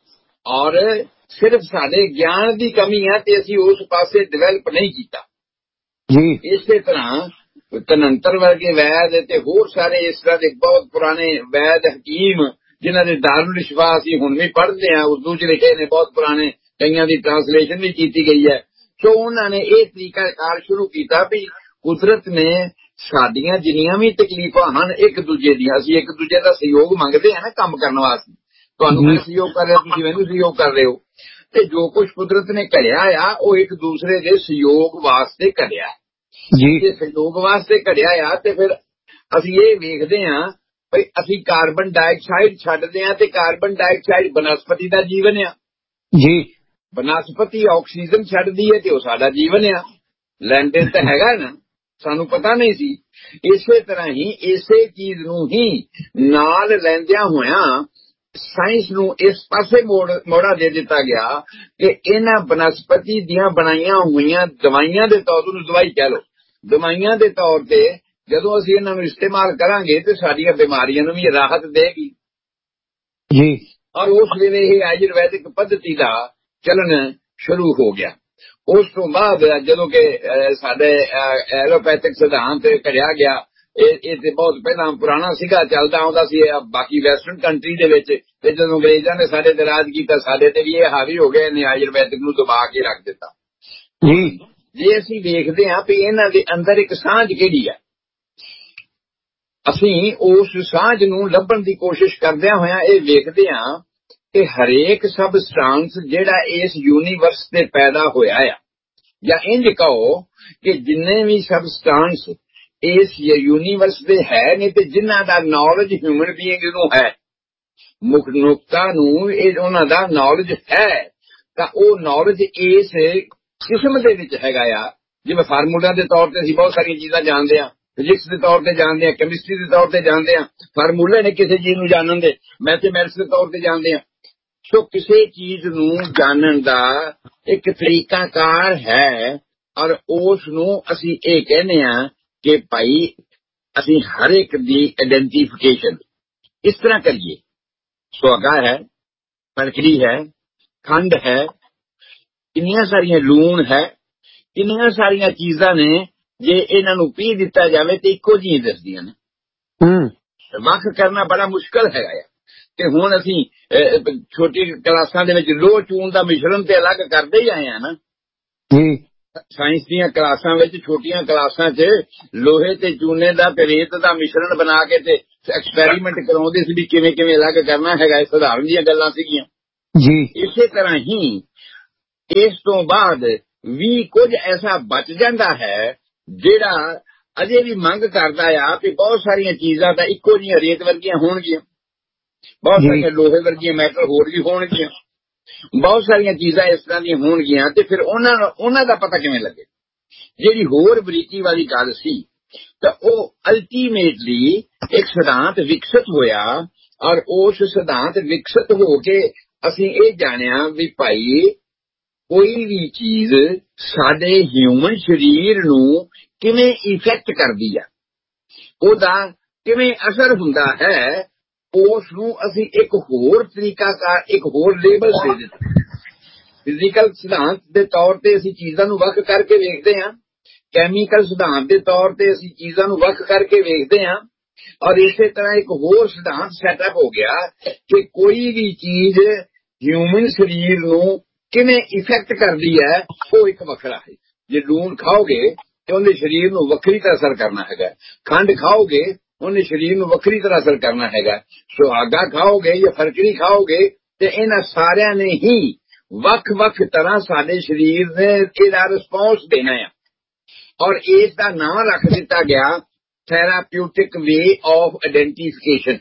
ਔਰ ਸਿਰਫ ਸਾਡੇ ਗਿਆਨ ਦੀ ਕਮੀ ਹੈ ਤੇ ਅਸੀਂ ਉਸ ਪਾਸੇ ਡਿਵੈਲਪ ਨਹੀਂ ਕੀਤਾ ਜੀ। ਇਸੇ ਤਰ੍ਹਾਂ ਤਨੰਤਰ ਵਰਗੇ ਵੈਦ ਤੇ ਹੋਰ ਸਾਰੇ ਇਸ ਤਰ੍ਹਾਂ ਦੇ ਬਹੁਤ ਪੁਰਾਣੇ ਵੈਦ ਹਕੀਮ, ਜਿਨ੍ਹਾਂ ਦੇ ਦਾਰੁਲ ਸ਼ਿਫਾ ਅਸੀਂ ਹੁਣ ਵੀ ਪੜ੍ਹਦੇ ਹਾਂ, ਉਰਦੂ 'ਚ ਲਿਖੇ ਨੇ, ਬਹੁਤ ਪੁਰਾਣੇ, ਕਈਆਂ ਦੀ ਟ੍ਰਾਂਸਲੇਸ਼ਨ ਵੀ ਕੀਤੀ ਗਈ ਹੈ। ਸੋ ਉਹਨਾਂ ਨੇ ਇਹ ਤਰੀਕਾਕਾਰ ਸ਼ੁਰੂ ਕੀਤਾ ਵੀ ਕੁਦਰਤ ਨੇ ਸਾਡੀਆਂ ਜਿੰਨੀਆਂ ਵੀ ਤਕਲੀਫਾਂ ਹਨ ਇੱਕ ਦੂਜੇ ਦੀਆਂ, ਅਸੀਂ ਇੱਕ ਦੂਜੇ ਦਾ ਸਹਿਯੋਗ ਮੰਗਦੇ ਹਾਂ ਨਾ ਕੰਮ ਕਰਨ ਵਾਸਤੇ। ਤੁਹਾਨੂੰ ਮੈਂ ਸਹਿਯੋਗ ਕਰ ਰਿਹਾ, ਤੁਸੀਂ ਮੈਨੂੰ ਸਹਿਯੋਗ ਕਰ ਰਹੇ ਹੋ, ਤੇ ਜੋ ਕੁਝ ਕੁਦਰਤ ਨੇ ਘੜਿਆ ਆ ਉਹ ਇੱਕ ਦੂਸਰੇ ਦੇ ਸਹਿਯੋਗ ਵਾਸਤੇ ਘੜਿਆ ਜੀ। ਜੇ ਸਹਿਯੋਗ ਵਾਸਤੇ ਘੜਿਆ ਆ ਤੇ ਫਿਰ ਅਸੀਂ ਇਹ ਵੇਖਦੇ ਹਾਂ ਵੀ ਅਸੀਂ ਕਾਰਬਨ ਡਾਈਆਕਸਾਈਡ ਛੱਡਦੇ ਹਾਂ ਤੇ ਕਾਰਬਨ ਡਾਈਆਕਸਾਈਡ ਬਨਸਪਤੀ ਦਾ ਜੀਵਨ ਆ ਜੀ। ਬਨਸਪਤੀ ਆਕਸੀਜਨ ਛੱਡਦੀ ਹੈ ਤੇ ਉਹ ਸਾਡਾ ਜੀਵਨ ਆ। ਲੈਂਡਨ ਤਾਂ ਹੈਗਾ ਨਾ, ਸਾਨੂੰ ਪਤਾ ਨਹੀਂ ਸੀ। ਇਸੇ ਤਰ੍ਹਾਂ ਹੀ ਇਸੇ ਚੀਜ਼ ਨੂੰ ਹੀ ਨਾਲ ਲੈਂਦਿਆਂ ਹੋਇਆਂ ਸਾਇੰਸ ਨੂੰ ਇਸ ਪਾਸੇ ਮੋੜਾ ਦੇ ਦਿੱਤਾ ਗਿਆ ਕਿ ਇਹਨਾਂ ਬਨਸਪਤੀ ਦੀਆਂ ਬਣਾਈਆਂ ਹੋਈਆਂ ਦਵਾਈਆਂ ਦੇ ਤੌਰ ਤੇ, ਦਵਾਈ ਕਹਿ ਲਓ, ਦਵਾਈਆਂ ਦੇ ਤੌਰ ਤੇ ਜਦੋਂ ਅਸੀਂ ਇਹਨਾਂ ਨੂੰ ਇਸਤੇਮਾਲ ਕਰਾਂਗੇ ਤੇ ਸਾਡੀਆਂ ਬਿਮਾਰੀਆਂ ਨੂੰ ਵੀ ਰਾਹਤ ਦੇਗੀ ਜੀ। ਔਰ ਉਸ ਵੇਲੇ ਇਹ ਆਯੁਰਵੈਦਿਕ ਪੱਧਤੀ ਦਾ ਚੱਲਣ ਸ਼ੁਰੂ ਹੋ ਗਿਆ। ਉਸ ਤੋਂ ਬਾਅਦ ਜਦੋਂ ਕਿ ਸਾਡੇ ਐਲੋਪੈਥਿਕ ਸਿਧਾਂਤ ਘੜਿਆ ਗਿਆ, ਇਹ ਇਹ ਤੇ ਬਹੁਤ ਪਹਿਲਾਂ ਪੁਰਾਣਾ ਸੀਗਾ, ਚੱਲਦਾ ਆਉਂਦਾ ਸੀ ਬਾਕੀ ਵੈਸਟਰਨ ਕੰਟਰੀ ਦੇ ਵਿੱਚ, ਤੇ ਜਦੋਂ ਅੰਗਰੇਜ਼ਾਂ ਨੇ ਸਾਡੇ ਤੇ ਰਾਜ ਕੀਤਾ ਸਾਡੇ ਤੇ ਵੀ ਇਹ ਹਾਵੀ ਹੋ ਗਏ ਨੇ, ਆਯੁਰਵੈਦਿਕ ਨੂੰ ਦਬਾ ਕੇ ਰੱਖ ਦਿੱਤਾ ਜੀ। ਜੇ ਅਸੀਂ ਵੇਖਦੇ ਹਾਂ ਵੀ ਇਹਨਾਂ ਦੇ ਅੰਦਰ ਇੱਕ ਸਾਂਝ ਕਿਹੜੀ ਹੈ, ਅਸੀਂ ਉਸ ਸਾਂਝ ਨੂੰ ਲੱਭਣ ਦੀ ਕੋਸ਼ਿਸ਼ ਕਰਦਿਆਂ ਹੋਇਆਂ ਇਹ ਵੇਖਦੇ ਹਾਂ ਕਿ ਹਰੇਕ ਸਬਸਟੈਂਸ ਜਿਹੜਾ ਇਸ ਯੂਨੀਵਰਸ ਤੇ ਪੈਦਾ ਹੋਇਆ ਆ, ਜਾਂ ਇੰਝ ਕਹੋ ਕਿ ਜਿੰਨੇ ਵੀ ਸਬਸਟੈਂਸ ਇਸ ਯੂਨੀਵਰਸ ਦੇ ਹੈ ਨੇ ਤੇ ਜਿਨ੍ਹਾਂ ਦਾ ਨੌਲੇਜ ਹਿਊਮਨ ਬੀਇੰਗ ਨੂੰ ਹੈ, ਮਨੁੱਖਤਾ ਨੂੰ ਇਹ ਉਹਨਾਂ ਦਾ ਨੌਲੇਜ ਹੈ ਤਾਂ ਉਹ ਨੌਲੇਜ ਇਸ ਕਿਸਮ ਦੇ ਵਿੱਚ ਹੈਗਾ ਆ। ਜਿਵੇਂ ਫਾਰਮੂਲਾ ਦੇ ਤੌਰ ਤੇ ਅਸੀਂ ਬਹੁਤ ਸਾਰੀਆਂ ਚੀਜ਼ਾਂ ਜਾਣਦੇ ਹਾਂ, ਫਿਜ਼ਿਕਸ ਦੇ ਤੌਰ ਤੇ ਜਾਣਦੇ ਹਾਂ, ਕੈਮਿਸਟਰੀ ਦੇ ਤੌਰ ਤੇ ਜਾਣਦੇ ਹਾਂ, ਫਾਰਮੂਲੇ ਨੇ ਕਿਸੇ ਚੀਜ਼ ਨੂੰ ਜਾਣਨ ਦੇ, ਮੈਥਮੈਟਿਕਸ ਦੇ ਤੌਰ ਤੇ ਜਾਣਦੇ ਹਾਂ। ਸੋ ਕਿਸੇ ਚੀਜ਼ ਨੂੰ ਜਾਣਨ ਦਾ ਇੱਕ ਤਰੀਕਾਕਾਰ ਹੈ ਔਰ ਉਸ ਨੂੰ ਅਸੀਂ ਇਹ ਕਹਿੰਦੇ ਹਾਂ ਕਿ ਭਾਈ ਅਸੀਂ ਹਰ ਇੱਕ ਦੀ ਆਇਡੈਂਟੀਫਿਕੇਸ਼ਨ ਇਸ ਤਰ੍ਹਾਂ ਕਰੀਏ। ਸੁਹਾਗਾ ਹੈ, ਕਣਕੜੀ ਹੈ, ਖੰਡ ਹੈ, ਕਿੰਨੀਆਂ ਸਾਰੀਆਂ ਲੂਣ ਹੈ, ਕਿੰਨੀਆਂ ਸਾਰੀਆਂ ਚੀਜ਼ਾਂ ਨੇ, ਜੇ ਇਹਨਾਂ ਨੂੰ ਪੀ ਦਿੱਤਾ ਜਾਵੇ ਤੇ ਇੱਕੋ ਜਿਹੀਆਂ ਦਿਸਦੀਆਂ ਨੇ। ਵੱਖ ਕਰਨਾ ਬੜਾ ਮੁਸ਼ਕਲ ਹੈਗਾ ਆ। ਤੇ ਹੁਣ ਅਸੀਂ ਛੋਟੀ ਕਲਾਸਾਂ ਦੇ ਵਿੱਚ ਲੋਹ ਚੂਨ ਦਾ ਮਿਸ਼ਰਣ ਤੇ ਅਲੱਗ ਕਰਦੇ ਹੀ ਆਏ ਆ ਨਾ ਜੀ। ਸਾਇੰਸ ਦੀਆਂ ਕਲਾਸਾਂ ਵਿੱਚ, ਛੋਟੀਆਂ ਕਲਾਸਾਂ 'ਚ ਲੋਹੇ ਤੇ ਚੂਨੇ ਦਾ ਤੇ ਰੇਤ ਦਾ ਮਿਸ਼ਰਣ ਬਣਾ ਕੇ ਤੇ ਐਕਸਪੈਰੀਮੈਂਟ ਕਰਾਉਂਦੇ ਸੀ ਵੀ ਕਿਵੇਂ ਕਿਵੇਂ ਅਲੱਗ ਕਰਨਾ ਹੈਗਾ। ਇਹ ਸਧਾਰਨ ਦੀਆਂ ਗੱਲਾਂ ਸੀਗੀਆਂ ਜੀ। ਇਸੇ ਤਰ੍ਹਾਂ ਹੀ ਇਸ ਤੋਂ ਬਾਅਦ ਵੀ ਕੁਝ ਐਸਾ ਬਚ ਜਾਂਦਾ ਹੈ ਜਿਹੜਾ ਅਜੇ ਵੀ ਮੰਗ ਕਰਦਾ ਆ ਕਿ ਬਹੁਤ ਸਾਰੀਆਂ ਚੀਜ਼ਾਂ ਤਾਂ ਇੱਕੋ ਜਿਹੀਆਂ ਰੇਤ ਵਰਗੀਆਂ ਹੋਣਗੀਆਂ, ਬਹੁਤ ਸਾਰੀਆਂ ਲੋਹੇ ਵਰਗੀਆਂ ਮੈਟਲ ਹੋਰ ਵੀ ਹੋਣਗੀਆਂ, ਬਹੁਤ ਸਾਰੀਆਂ ਚੀਜ਼ਾਂ ਇਸ ਤਰ੍ਹਾਂ ਦੀਆਂ ਹੋਣਗੀਆਂ। ਤੇ ਫਿਰ ਉਹਨਾਂ ਨੂੰ ਉਹਨਾਂ ਦਾ ਪਤਾ ਕਿਵੇਂ ਲੱਗੇ? ਜਿਹੜੀ ਹੋਰ ਬਰੀਕੀ ਵਾਲੀ ਗੱਲ ਸੀ ਤਾਂ ਉਹ ਅਲਟੀਮੇਟਲੀ ਇੱਕ ਸਿਧਾਂਤ ਵਿਕਸਿਤ ਹੋਇਆ ਔਰ ਉਸ ਸਿਧਾਂਤ ਵਿਕਸਿਤ ਹੋ ਕੇ ਅਸੀਂ ਇਹ ਜਾਣਿਆ ਵੀ ਭਾਈ ਕੋਈ ਵੀ ਚੀਜ਼ ਸਾਡੇ ਹਿਊਮਨ ਸਰੀਰ ਨੂੰ ਕਿਵੇਂ ਇਫੈਕਟ ਕਰਦੀ ਆ, ਉਹਦਾ ਕਿਵੇਂ ਅਸਰ ਹੁੰਦਾ ਹੈ, ਉਸ ਨੂੰ ਅਸੀਂ ਇੱਕ ਹੋਰ ਤਰੀਕਾਕਾਰ, ਇੱਕ ਹੋਰ ਲੇਬਲ ਦੇ ਦਿੱਤਾ। ਫਿਜ਼ੀਕਲ ਸਿਧਾਂਤ ਦੇ ਤੌਰ ਤੇ ਅਸੀਂ ਚੀਜ਼ਾਂ ਨੂੰ ਵੱਖ ਕਰਕੇ ਵੇਖਦੇ ਹਾਂ, ਕੈਮੀਕਲ ਸਿਧਾਂਤ ਦੇ ਤੌਰ ਤੇ ਅਸੀਂ ਚੀਜ਼ਾਂ ਨੂੰ ਵੱਖ ਕਰਕੇ ਵੇਖਦੇ ਹਾਂ ਔਰ ਇਸੇ ਤਰ੍ਹਾਂ ਇੱਕ ਹੋਰ ਸਿਧਾਂਤ ਸੈਟਅਪ ਹੋ ਗਿਆ ਕਿ ਕੋਈ ਵੀ ਚੀਜ਼ ਹਿਊਮਨ ਸਰੀਰ ਨੂੰ ਕਿਵੇਂ ਇਫੈਕਟ ਕਰਦੀ ਹੈ ਉਹ ਇੱਕ ਵੱਖਰਾ ਹੈ। ਜੇ ਲੂਣ ਖਾਓਗੇ ਤੇ ਉਹਦੇ ਸਰੀਰ ਨੂੰ ਵੱਖਰੀ ਤਰ੍ਹਾਂ ਅਸਰ ਕਰਨਾ ਹੈਗਾ, ਖੰਡ ਖਾਓਗੇ ਉਹਨੇ ਸਰੀਰ ਨੂੰ ਵੱਖਰੀ ਤਰ੍ਹਾਂ ਅਸਰ ਕਰਨਾ ਹੈਗਾ, ਸੁਹਾਗਾ ਖਾਓਗੇ ਜਾਂ ਫਰਕੜੀ ਖਾਓਗੇ ਤੇ ਇਹਨਾਂ ਸਾਰਿਆਂ ਨੇ ਹੀ ਵੱਖ-ਵੱਖ ਤਰ੍ਹਾਂ ਸਾਡੇ ਸਰੀਰ ਨੇ ਇਹਦਾ ਰਿਸਪੌਂਸ ਦੇਣਾ ਆ ਔਰ ਇਸ ਦਾ ਨਾਮ ਰੱਖ ਦਿੱਤਾ ਗਿਆ ਥੈਰਾਪਿਊਟਿਕ ਵੇ ਆਫ ਆਇਡੈਂਟੀਫਿਕੇਸ਼ਨ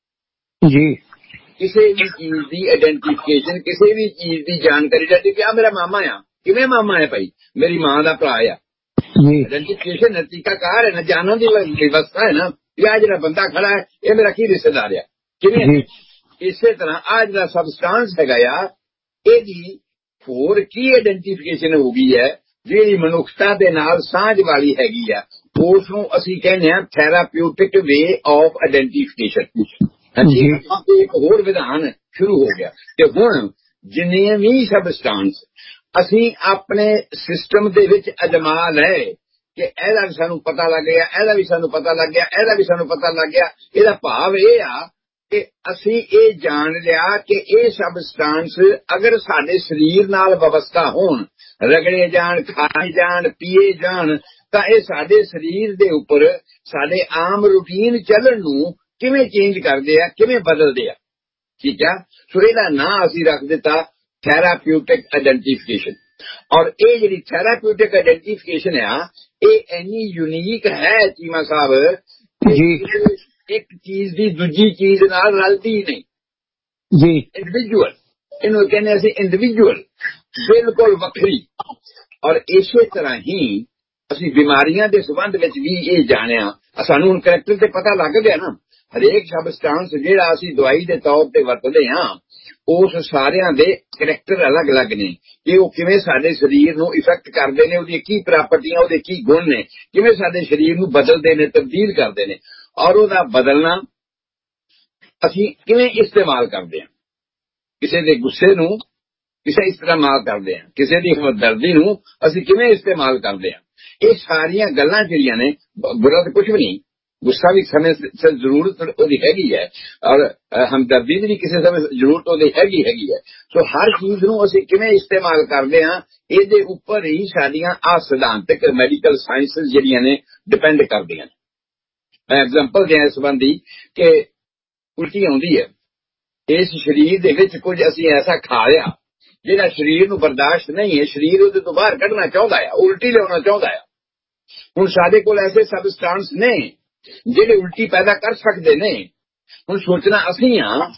ਜੀ। ਕਿਸੇ ਵੀ ਚੀਜ਼ ਦੀ ਆਇਡੈਂਟੀਫਿਕੇਸ਼ਨ, ਕਿਸੇ ਵੀ ਚੀਜ਼ ਦੀ ਜਾਣਕਾਰੀ ਦਾ ਕਿ ਆ ਮੇਰਾ ਮਾਮਾ ਆ, ਕਿਵੇਂ ਮਾਮਾ ਹੈ ਭਾਈ, ਮੇਰੀ ਮਾਂ ਦਾ ਭਰਾ ਆ। ਆਇਡੈਂਟੀਫਿਕੇਸ਼ਨ ਹੈ, ਤਰੀਕਾਕਾਰ ਹੈ ਨਾ, ਜਾਣਨ ਦੀ ਵਿਵਸਥਾ ਹੈ ਨਾ, ਆ ਜਿਹੜਾ ਬੰਦਾ ਖੜਾ ਹੈ ਇਹ ਮੇਰਾ ਕੀ ਰਿਸ਼ਤੇਦਾਰ ਆ, ਕਿਵੇਂ। ਇਸੇ ਤਰ੍ਹਾਂ ਆ ਜਿਹੜਾ ਸਬਸਟਾਂਸ ਹੈਗਾ ਆ ਇਹਦੀ ਹੋਰ ਕੀ ਆਇਡੈਂਟੀਫਿਕੇਸ਼ਨ ਹੋ ਗਈ ਹੈ ਜਿਹੜੀ ਮਨੁੱਖਤਾ ਦੇ ਨਾਲ ਸਾਂਝ ਵਾਲੀ ਹੈਗੀ ਆ, ਉਸ ਨੂੰ ਅਸੀਂ ਕਹਿੰਦੇ ਹਾਂ ਥੈਰਾਪਿਊਟਿਕ ਵੇ ਆਫ ਆਇਡੈਂਟੀਫਿਕੇਸ਼ਨ। ਹਾਂਜੀ, ਇੱਕ ਹੋਰ ਵਿਧਾਨ ਸ਼ੁਰੂ ਹੋ ਗਿਆ ਤੇ ਹੁਣ ਜਿੰਨੇ ਵੀ ਸਬਸਟਾਂਸ ਅਸੀਂ ਆਪਣੇ ਸਿਸਟਮ ਦੇ ਵਿੱਚ ਅਜਮਾ ਲਏ ਕਿ ਇਹਦਾ ਵੀ ਸਾਨੂੰ ਪਤਾ ਲੱਗ ਗਿਆ, ਇਹਦਾ ਵੀ ਸਾਨੂੰ ਪਤਾ ਲੱਗ ਗਿਆ, ਇਹਦਾ ਵੀ ਸਾਨੂੰ ਪਤਾ ਲੱਗ ਗਿਆ, ਇਹਦਾ ਭਾਵ ਇਹ ਆ ਕਿ ਅਸੀਂ ਇਹ ਜਾਣ ਲਿਆ ਕਿ ਇਹ ਸਬਸਟਾਂਸ ਅਗਰ ਸਾਡੇ ਸਰੀਰ ਨਾਲ ਵਿਵਸਥਾ ਹੋਣ, ਰਗੜੇ ਜਾਣ, ਖਾਏ ਜਾਣ, ਪੀਏ ਜਾਣ ਤਾਂ ਇਹ ਸਾਡੇ ਸਰੀਰ ਦੇ ਉੱਪਰ ਸਾਡੇ ਆਮ ਰੂਟੀਨ ਚੱਲਣ ਨੂੰ ਕਿਵੇਂ ਚੇਂਜ ਕਰਦੇ ਆ, ਕਿਵੇਂ ਬਦਲਦੇ ਆ। ਠੀਕ ਆ, ਸੋ ਇਹਦਾ ਨਾਂ ਅਸੀਂ ਰੱਖ ਦਿੱਤਾ ਥੈਰਾਪਿਊਟਿਕ ਆਇਡੈਂਟੀਫਿਕੇਸ਼ਨ। ਔਰ ਇਹ ਜਿਹੜੀ ਥੈਰਾਪਿਊਟਿਕ ਆਇਡੈਂਟੀਫਿਕੇਸ਼ਨ ਆ ਇਹ ਇੰਨੀ ਯੂਨੀਕ ਹੈ ਚੀਮਾ ਸਾਹਿਬ ਜੀ, ਇੱਕ ਚੀਜ਼ ਦੀ ਦੂਜੀ ਚੀਜ਼ ਨਾਲ ਰਲਦੀ ਨਹੀਂ ਜੀ। ਇੰਡੀਵਿਜੂਅਲ ਇਹਨੂੰ ਕਹਿੰਦੇ ਅਸੀਂ, ਇੰਡੀਵਿਜੂਅਲ ਬਿਲਕੁਲ ਵੱਖਰੀ। ਔਰ ਇਸੇ ਤਰ੍ਹਾਂ ਹੀ ਅਸੀਂ ਬਿਮਾਰੀਆਂ ਦੇ ਸੰਬੰਧ ਵਿੱਚ ਵੀ ਇਹ ਜਾਣਿਆ, ਸਾਨੂੰ ਹੁਣ ਕਰੈਕਟਰ ਤੇ ਪਤਾ ਲੱਗ ਗਿਆ ਨਾ, ਹਰੇਕ ਸਬਸਟਾਂਸ ਜਿਹੜਾ ਅਸੀਂ ਦਵਾਈ ਦੇ ਤੌਰ ਤੇ ਵਰਤਦੇ ਹਾਂ ਉਸ ਸਾਰਿਆਂ ਦੇ ਕਰੈਕਟਰ ਅਲੱਗ-ਅਲੱਗ ਨੇ ਕਿ ਉਹ ਕਿਵੇਂ ਸਾਡੇ ਸਰੀਰ ਨੂੰ ਇਫੈਕਟ ਕਰਦੇ ਨੇ, ਉਹਦੀਆਂ ਕੀ ਪ੍ਰਾਪਰਟੀਆਂ, ਉਹਦੇ ਕੀ ਗੁਣ ਨੇ, ਕਿਵੇਂ ਸਾਡੇ ਸਰੀਰ ਨੂੰ ਬਦਲਦੇ ਨੇ, ਤਬਦੀਲ ਕਰਦੇ ਨੇ ਔਰ ਉਹਦਾ ਬਦਲਣਾ ਅਸੀਂ ਕਿਵੇਂ ਇਸਤੇਮਾਲ ਕਰਦੇ ਹਾਂ। ਕਿਸੇ ਦੇ ਗੁੱਸੇ ਨੂੰ ਕਿਸੇ ਇਸਤੇਮਾਲ ਕਰਦੇ ਹਾਂ, ਕਿਸੇ ਦੀ ਹਮਦਰਦੀ ਨੂੰ ਅਸੀਂ ਕਿਵੇਂ ਇਸਤੇਮਾਲ ਕਰਦੇ ਹਾਂ। ਇਹ ਸਾਰੀਆਂ ਗੱਲਾਂ ਜਿਹੜੀਆਂ ਨੇ, ਬੁਰਾ ਤਾਂ ਕੁਝ ਵੀ ਨਹੀਂ, ਗੁੱਸਾ ਵੀ ਸਮੇਂ ਸਿਰ ਜ਼ਰੂਰਤ ਉਹਦੀ ਹੈਗੀ ਹੈ ਔਰ ਹਮਦਰਦੀ ਦੀ ਵੀ ਕਿਸੇ ਸਮੇਂ ਜ਼ਰੂਰਤ ਉਹਦੀ ਹੈਗੀ ਹੈਗੀ ਹੈ। ਸੋ ਹਰ ਚੀਜ਼ ਨੂੰ ਅਸੀਂ ਕਿਵੇਂ ਇਸਤੇਮਾਲ ਕਰਦੇ ਹਾਂ ਇਹਦੇ ਉੱਪਰ ਹੀ ਸਾਡੀਆਂ ਆ ਸਿਧਾਂਤਕ ਮੈਡੀਕਲ ਸਾਇੰਸਿਸ ਜਿਹੜੀਆਂ ਨੇ ਡਿਪੈਂਡ ਕਰਦੀਆਂ ਨੇ। ਮੈਂ ਐਗਜ਼ਾਮਪਲ ਦਿਆਂ ਇਸ ਸੰਬੰਧੀ ਕਿ ਉਲਟੀ ਆਉਂਦੀ ਹੈ, ਇਸ ਸਰੀਰ ਦੇ ਵਿੱਚ ਕੁਝ ਅਸੀਂ ਐਸਾ ਖਾ ਲਿਆ ਜਿਹੜਾ ਸਰੀਰ ਨੂੰ ਬਰਦਾਸ਼ਤ ਨਹੀਂ ਹੈ, ਸਰੀਰ ਉਹਦੇ ਤੋਂ ਬਾਹਰ ਕੱਢਣਾ ਚਾਹੁੰਦਾ ਹੈ, ਉਲਟੀ ਲਿਆਉਣਾ ਚਾਹੁੰਦਾ ਹੈ। ਹੁਣ ਸਾਡੇ ਕੋਲ ਐਸੇ ਸਬਸਟਾਂਸ ਨੇ ਜਿਹੜੇ ਉਲਟੀ ਪੈਦਾ ਕਰ ਸਕਦੇ ਨੇ। ਹੁਣ ਸੋਚਣਾ ਅਸੀਂ ਹਾਂ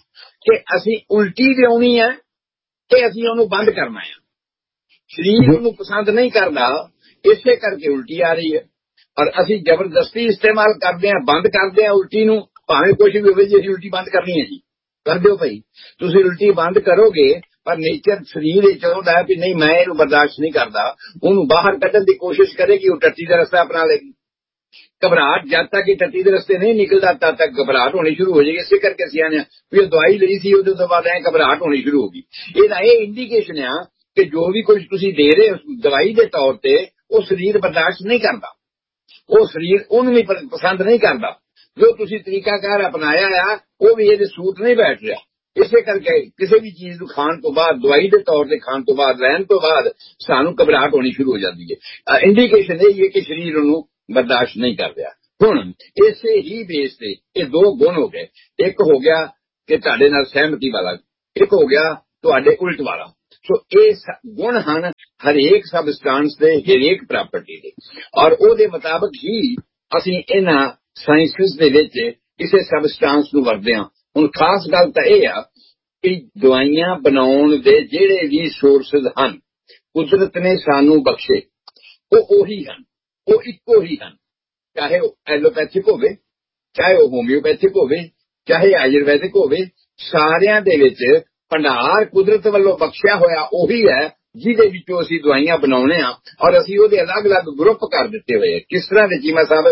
ਕਿ ਅਸੀਂ ਉਲਟੀ ਲਿਆਉਣੀ ਹੈ ਤੇ ਅਸੀਂ ਉਹਨੂੰ ਬੰਦ ਕਰਨਾ ਹੈ। ਸਰੀਰ ਉਹਨੂੰ ਪਸੰਦ ਨਹੀਂ ਕਰਦਾ, ਇਸੇ ਕਰਕੇ ਉਲਟੀ ਆ ਰਹੀ ਹੈ। ਔਰ ਅਸੀਂ ਜ਼ਬਰਦਸਤੀ ਇਸਤੇਮਾਲ ਕਰਦੇ ਹਾਂ, ਬੰਦ ਕਰਦੇ ਹਾਂ ਉਲਟੀ ਨੂੰ, ਭਾਵੇਂ ਕੁਝ ਵੀ ਹੋਵੇ ਜੀ ਅਸੀਂ ਉਲਟੀ ਬੰਦ ਕਰਨੀ ਹੈ ਜੀ, ਕਰ ਦਿਓ ਭਾਈ। ਤੁਸੀਂ ਉਲਟੀ ਬੰਦ ਕਰੋਗੇ ਪਰ ਨੇਚਰ ਸਰੀਰ ਇਹ ਚਾਹੁੰਦਾ ਹੈ ਵੀ ਨਹੀਂ ਮੈਂ ਇਹਨੂੰ ਬਰਦਾਸ਼ਤ ਨਹੀਂ ਕਰਦਾ, ਉਹਨੂੰ ਬਾਹਰ ਕੱਢਣ ਦੀ ਕੋਸ਼ਿਸ਼ ਕਰੇਗੀ, ਉਹ ਟੱਟੀ ਦਾ ਰਸਤਾ ਅਪਣਾ ਲੇਗੀ। ਘਬਰਾਹਟ ਜਦ ਤੱਕ ਇਹ ਟੱਟੀ ਦੇ ਰਸਤੇ ਨਹੀਂ ਨਿਕਲਦਾ ਤਦ ਤੱਕ ਘਬਰਾਹਟ ਹੋਣੀ ਸ਼ੁਰੂ ਹੋ ਜਾਏਗੀ। ਇਸੇ ਕਰਕੇ ਅਸੀਂ ਆਨੇ ਵੀ ਉਹ ਦਵਾਈ ਲਈ ਸੀ ਉਹਦੇ ਤੋਂ ਬਾਅਦ ਐ ਘਬਰਾਹਟ ਹੋਣੀ ਸ਼ੁਰੂ ਹੋ ਗਈ। ਇਹਦਾ ਇਹ ਇੰਡੀਕੇਸ਼ਨ ਆ ਕਿ ਜੋ ਵੀ ਕੁਝ ਤੁਸੀਂ ਦੇ ਰਹੇ ਹੋ ਦਵਾਈ ਦੇ ਤੌਰ ਤੇ ਉਹ ਸਰੀਰ ਬਰਦਾਸ਼ਤ ਨਹੀਂ ਕਰਦਾ, ਉਹ ਸਰੀਰ ਉਹਨੂੰ ਵੀ ਪਸੰਦ ਨਹੀਂ ਕਰਦਾ। ਜੋ ਤੁਸੀਂ ਤਰੀਕਾਕਾਰ ਅਪਣਾਇਆ ਆ ਉਹ ਵੀ ਇਹਦੇ ਸੂਟ ਨਹੀਂ ਬੈਠ ਰਿਹਾ। ਇਸੇ ਕਰਕੇ ਕਿਸੇ ਵੀ ਚੀਜ਼ ਨੂੰ ਖਾਣ ਤੋਂ ਬਾਅਦ, ਦਵਾਈ ਦੇ ਤੌਰ ਤੇ ਖਾਣ ਤੋਂ ਬਾਅਦ, ਰਹਿਣ ਤੋਂ ਬਾਅਦ ਸਾਨੂੰ ਘਬਰਾਹਟ ਹੋਣੀ ਸ਼ੁਰੂ ਹੋ ਜਾਂਦੀ ਹੈ। ਇੰਡੀਕੇਸ਼ਨ ਇਹ ਹੈ ਕਿ ਸਰੀਰ ਉਹਨੂੰ ਬਰਦਾਸ਼ਤ ਨਹੀਂ ਕਰ ਰਿਹਾ। ਹੁਣ ਇਸੇ ਹੀ ਬੇਸ ਤੇ ਇਹ ਦੋ ਗੁਣ ਹੋ ਗਏ, ਇੱਕ ਹੋ ਗਿਆ ਕਿ ਤੁਹਾਡੇ ਨਾਲ ਸਹਿਮਤੀ ਵਾਲਾ, ਇੱਕ ਹੋ ਗਿਆ ਤੁਹਾਡੇ ਉਲਟ ਵਾਲਾ। ਸੋ ਇਹ ਗੁਣ ਹਨ ਹਰੇਕ ਸਬਸਟੈਂਸ ਦੇ, ਹਰੇਕ ਪ੍ਰਾਪਰਟੀ ਦੇ, ਔਰ ਉਹਦੇ ਮੁਤਾਬਕ ਹੀ ਅਸੀਂ ਇਹਨਾਂ ਸਾਇੰਸਿਸ ਦੇ ਵਿੱਚ ਕਿਸੇ ਸਬਸਟੈਂਸ ਨੂੰ ਵਰਤਦੇ ਹਾਂ। ਹੁਣ ਖਾਸ ਗੱਲ ਤਾਂ ਇਹ ਆ ਕਿ ਦਵਾਈਆਂ ਬਣਾਉਣ ਦੇ ਜਿਹੜੇ ਵੀ ਸੋਰਸਿਸ ਹਨ ਕੁਦਰਤ ਨੇ ਸਾਨੂੰ ਬਖਸ਼ੇ, ਉਹ ਉਹੀ ਹਨ, ਉਹ ਇੱਕੋ ਹੀ ਹਨ। ਚਾਹੇ ਉਹ ਐਲੋਪੈਥਿਕ ਹੋਵੇ, ਚਾਹੇ ਉਹ ਹੋਮਿਓਪੈਥਿਕ ਹੋਵੇ, ਚਾਹੇ ਆਯੁਰਵੈਦਿਕ ਹੋਵੇ, ਸਾਰਿਆਂ ਦੇ ਵਿੱਚ ਭੰਡਾਰ ਕੁਦਰਤ ਵੱਲੋਂ ਬਖਸ਼ਿਆ ਹੋਇਆ ਉਹੀ ਹੈ ਜਿਹਦੇ ਵਿੱਚੋਂ ਅਸੀਂ ਦਵਾਈਆਂ ਬਣਾਉਣੇ ਆ। ਔਰ ਅਸੀਂ ਉਹਦੇ ਅਲੱਗ-ਅਲੱਗ ਗਰੁੱਪ ਕਰ ਦਿੱਤੇ ਹੋਏ ਆ। ਕਿਸ ਤਰ੍ਹਾਂ ਦੇ ਚੀਮਾ ਸਾਹਿਬ,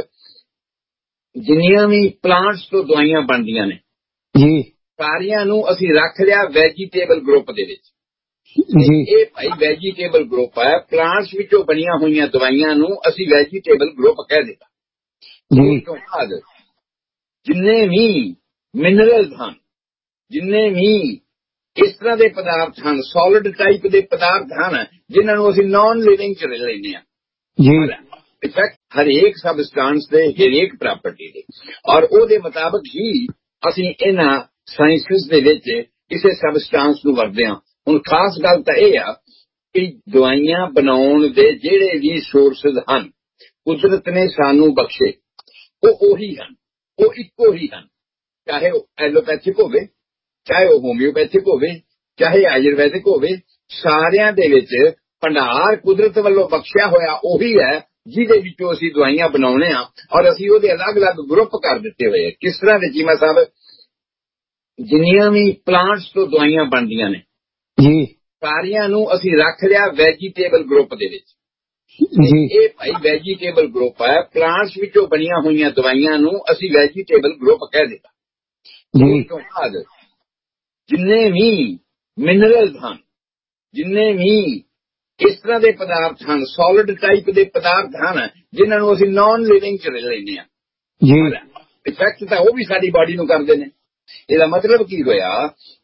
ਜਿੰਨੀਆਂ ਵੀ ਪਲਾਂਟਸ ਤੋਂ ਦਵਾਈਆਂ ਬਣਦੀਆਂ ਨੇ ਜੀ, ਸਾਰੀਆਂ ਨੂੰ ਅਸੀਂ ਰੱਖ ਲਿਆ ਵੈਜੀਟੇਬਲ ਗਰੁੱਪ ਦੇ ਵਿੱਚ ਜੀ। ਇਹ ਭਾਈ ਵੈਜੀਟੇਬਲ ਗਰੁੱਪ ਹੈ, ਪਲਾਂਟਸ ਵਿੱਚੋਂ ਬਣੀਆਂ ਹੋਈਆਂ ਦਵਾਈਆਂ ਨੂੰ ਅਸੀਂ ਵੈਜੀਟੇਬਲ ਗਰੁੱਪ ਕਹਿ ਦਿੱਤਾ ਜੀ। ਉਸ ਤੋਂ ਬਾਅਦ ਜਿੰਨੇ ਵੀ ਮਿਨਰਲਸ ਹਨ, ਜਿੰਨੇ ਵੀ ਇਸ ਤਰ੍ਹਾਂ ਦੇ ਪਦਾਰਥ ਹਨ, ਸੋਲਿਡ ਟਾਈਪ ਦੇ ਪਦਾਰਥ ਹਨ ਜਿਨ੍ਹਾਂ ਨੂੰ ਅਸੀਂ ਨਾਨ ਲਿਵਿੰਗ ਚ ਲੈਂਦੇ ਹਾਂ ਜੀ। ਇਫੈਕਟ ਹਰੇਕ ਸਬਸਟੈਂਸ ਦੇ, ਹਰੇਕ ਪ੍ਰਾਪਰਟੀ ਦੇ, ਔਰ ਉਹਦੇ ਮੁਤਾਬਕ ਹੀ ਅਸੀਂ ਇਹਨਾਂ ਸਾਇੰਸਿਸ ਦੇ ਵਿੱਚ ਕਿਸੇ ਸਬਸਟੈਂਸ ਨੂੰ ਵਰਤਦੇ ਹਾਂ। ਹੁਣ ਖਾਸ ਗੱਲ ਤਾਂ ਇਹ ਆ ਕਿ ਦਵਾਈਆਂ ਬਣਾਉਣ ਦੇ ਜਿਹੜੇ ਵੀ ਸੋਰਸਿਸ ਹਨ ਕੁਦਰਤ ਨੇ ਸਾਨੂੰ ਬਖਸ਼ੇ, ਉਹ ਉਹੀ ਹਨ, ਉਹ ਇੱਕੋ ਹੀ ਹਨ। ਚਾਹੇ ਉਹ ਐਲੋਪੈਥਿਕ ਹੋਵੇ, ਚਾਹੇ ਉਹ ਹੋਮਿਓਪੈਥਿਕ ਹੋਵੇ, ਚਾਹੇ ਆਯੁਰਵੈਦਿਕ ਹੋਵੇ, ਸਾਰਿਆਂ ਦੇ ਵਿੱਚ ਭੰਡਾਰ ਕੁਦਰਤ ਵੱਲੋਂ ਬਖਸ਼ਿਆ ਹੋਇਆ ਉਹੀ ਹੈ ਜਿਹਦੇ ਵਿੱਚੋਂ ਅਸੀਂ ਦਵਾਈਆਂ ਬਣਾਉਣੇ ਆ। ਔਰ ਅਸੀਂ ਉਹਦੇ ਅਲੱਗ-ਅਲੱਗ ਗਰੁੱਪ ਕਰ ਦਿੱਤੇ ਹੋਏ ਆ। ਕਿਸ ਤਰ੍ਹਾਂ ਦੇ ਚੀਮਾ ਸਾਹਿਬ, ਜਿੰਨੀਆਂ ਵੀ ਪਲਾਂਟਸ ਤੋਂ ਦਵਾਈਆਂ ਬਣਦੀਆਂ ਨੇ ਜੀ ਸਾਰੀਆਂ ਨੂੰ ਅਸੀਂ ਰੱਖ ਲਿਆ ਵੈਜੀਟੇਬਲ ਗਰੁੱਪ ਦੇ ਵਿੱਚ ਜੀ। ਇਹ ਭਾਈ ਵੈਜੀਟੇਬਲ ਗਰੁੱਪ ਹੈ, ਪਲਾਂਟਸ ਵਿੱਚੋਂ ਬਣੀਆਂ ਹੋਈਆਂ ਦਵਾਈਆਂ ਨੂੰ ਅਸੀਂ ਵੈਜੀਟੇਬਲ ਗਰੁੱਪ ਕਹਿ ਦਿੱਤਾ ਜੀ। ਉਸ ਤੋਂ ਬਾਅਦ ਜਿੰਨੇ ਵੀ ਮਿਨਰਲਸ ਹਨ, ਜਿੰਨੇ ਵੀ ਇਸ ਤਰ੍ਹਾਂ ਦੇ ਪਦਾਰਥ ਹਨ, ਸੋਲਿਡ ਟਾਈਪ ਦੇ ਪਦਾਰਥ ਹਨ ਜਿਨ੍ਹਾਂ ਨੂੰ ਅਸੀਂ ਨਾਨ ਲਿਵਿੰਗ ਚ ਲੈਂਦੇ ਹਾਂ ਜੀ। ਇਫੈਕਟ ਤਾਂ ਉਹ ਵੀ ਸਾਡੀ ਬਾਡੀ ਨੂੰ ਕਰਦੇ ਨੇ। ਇਹਦਾ ਮਤਲਬ ਕੀ ਹੋਇਆ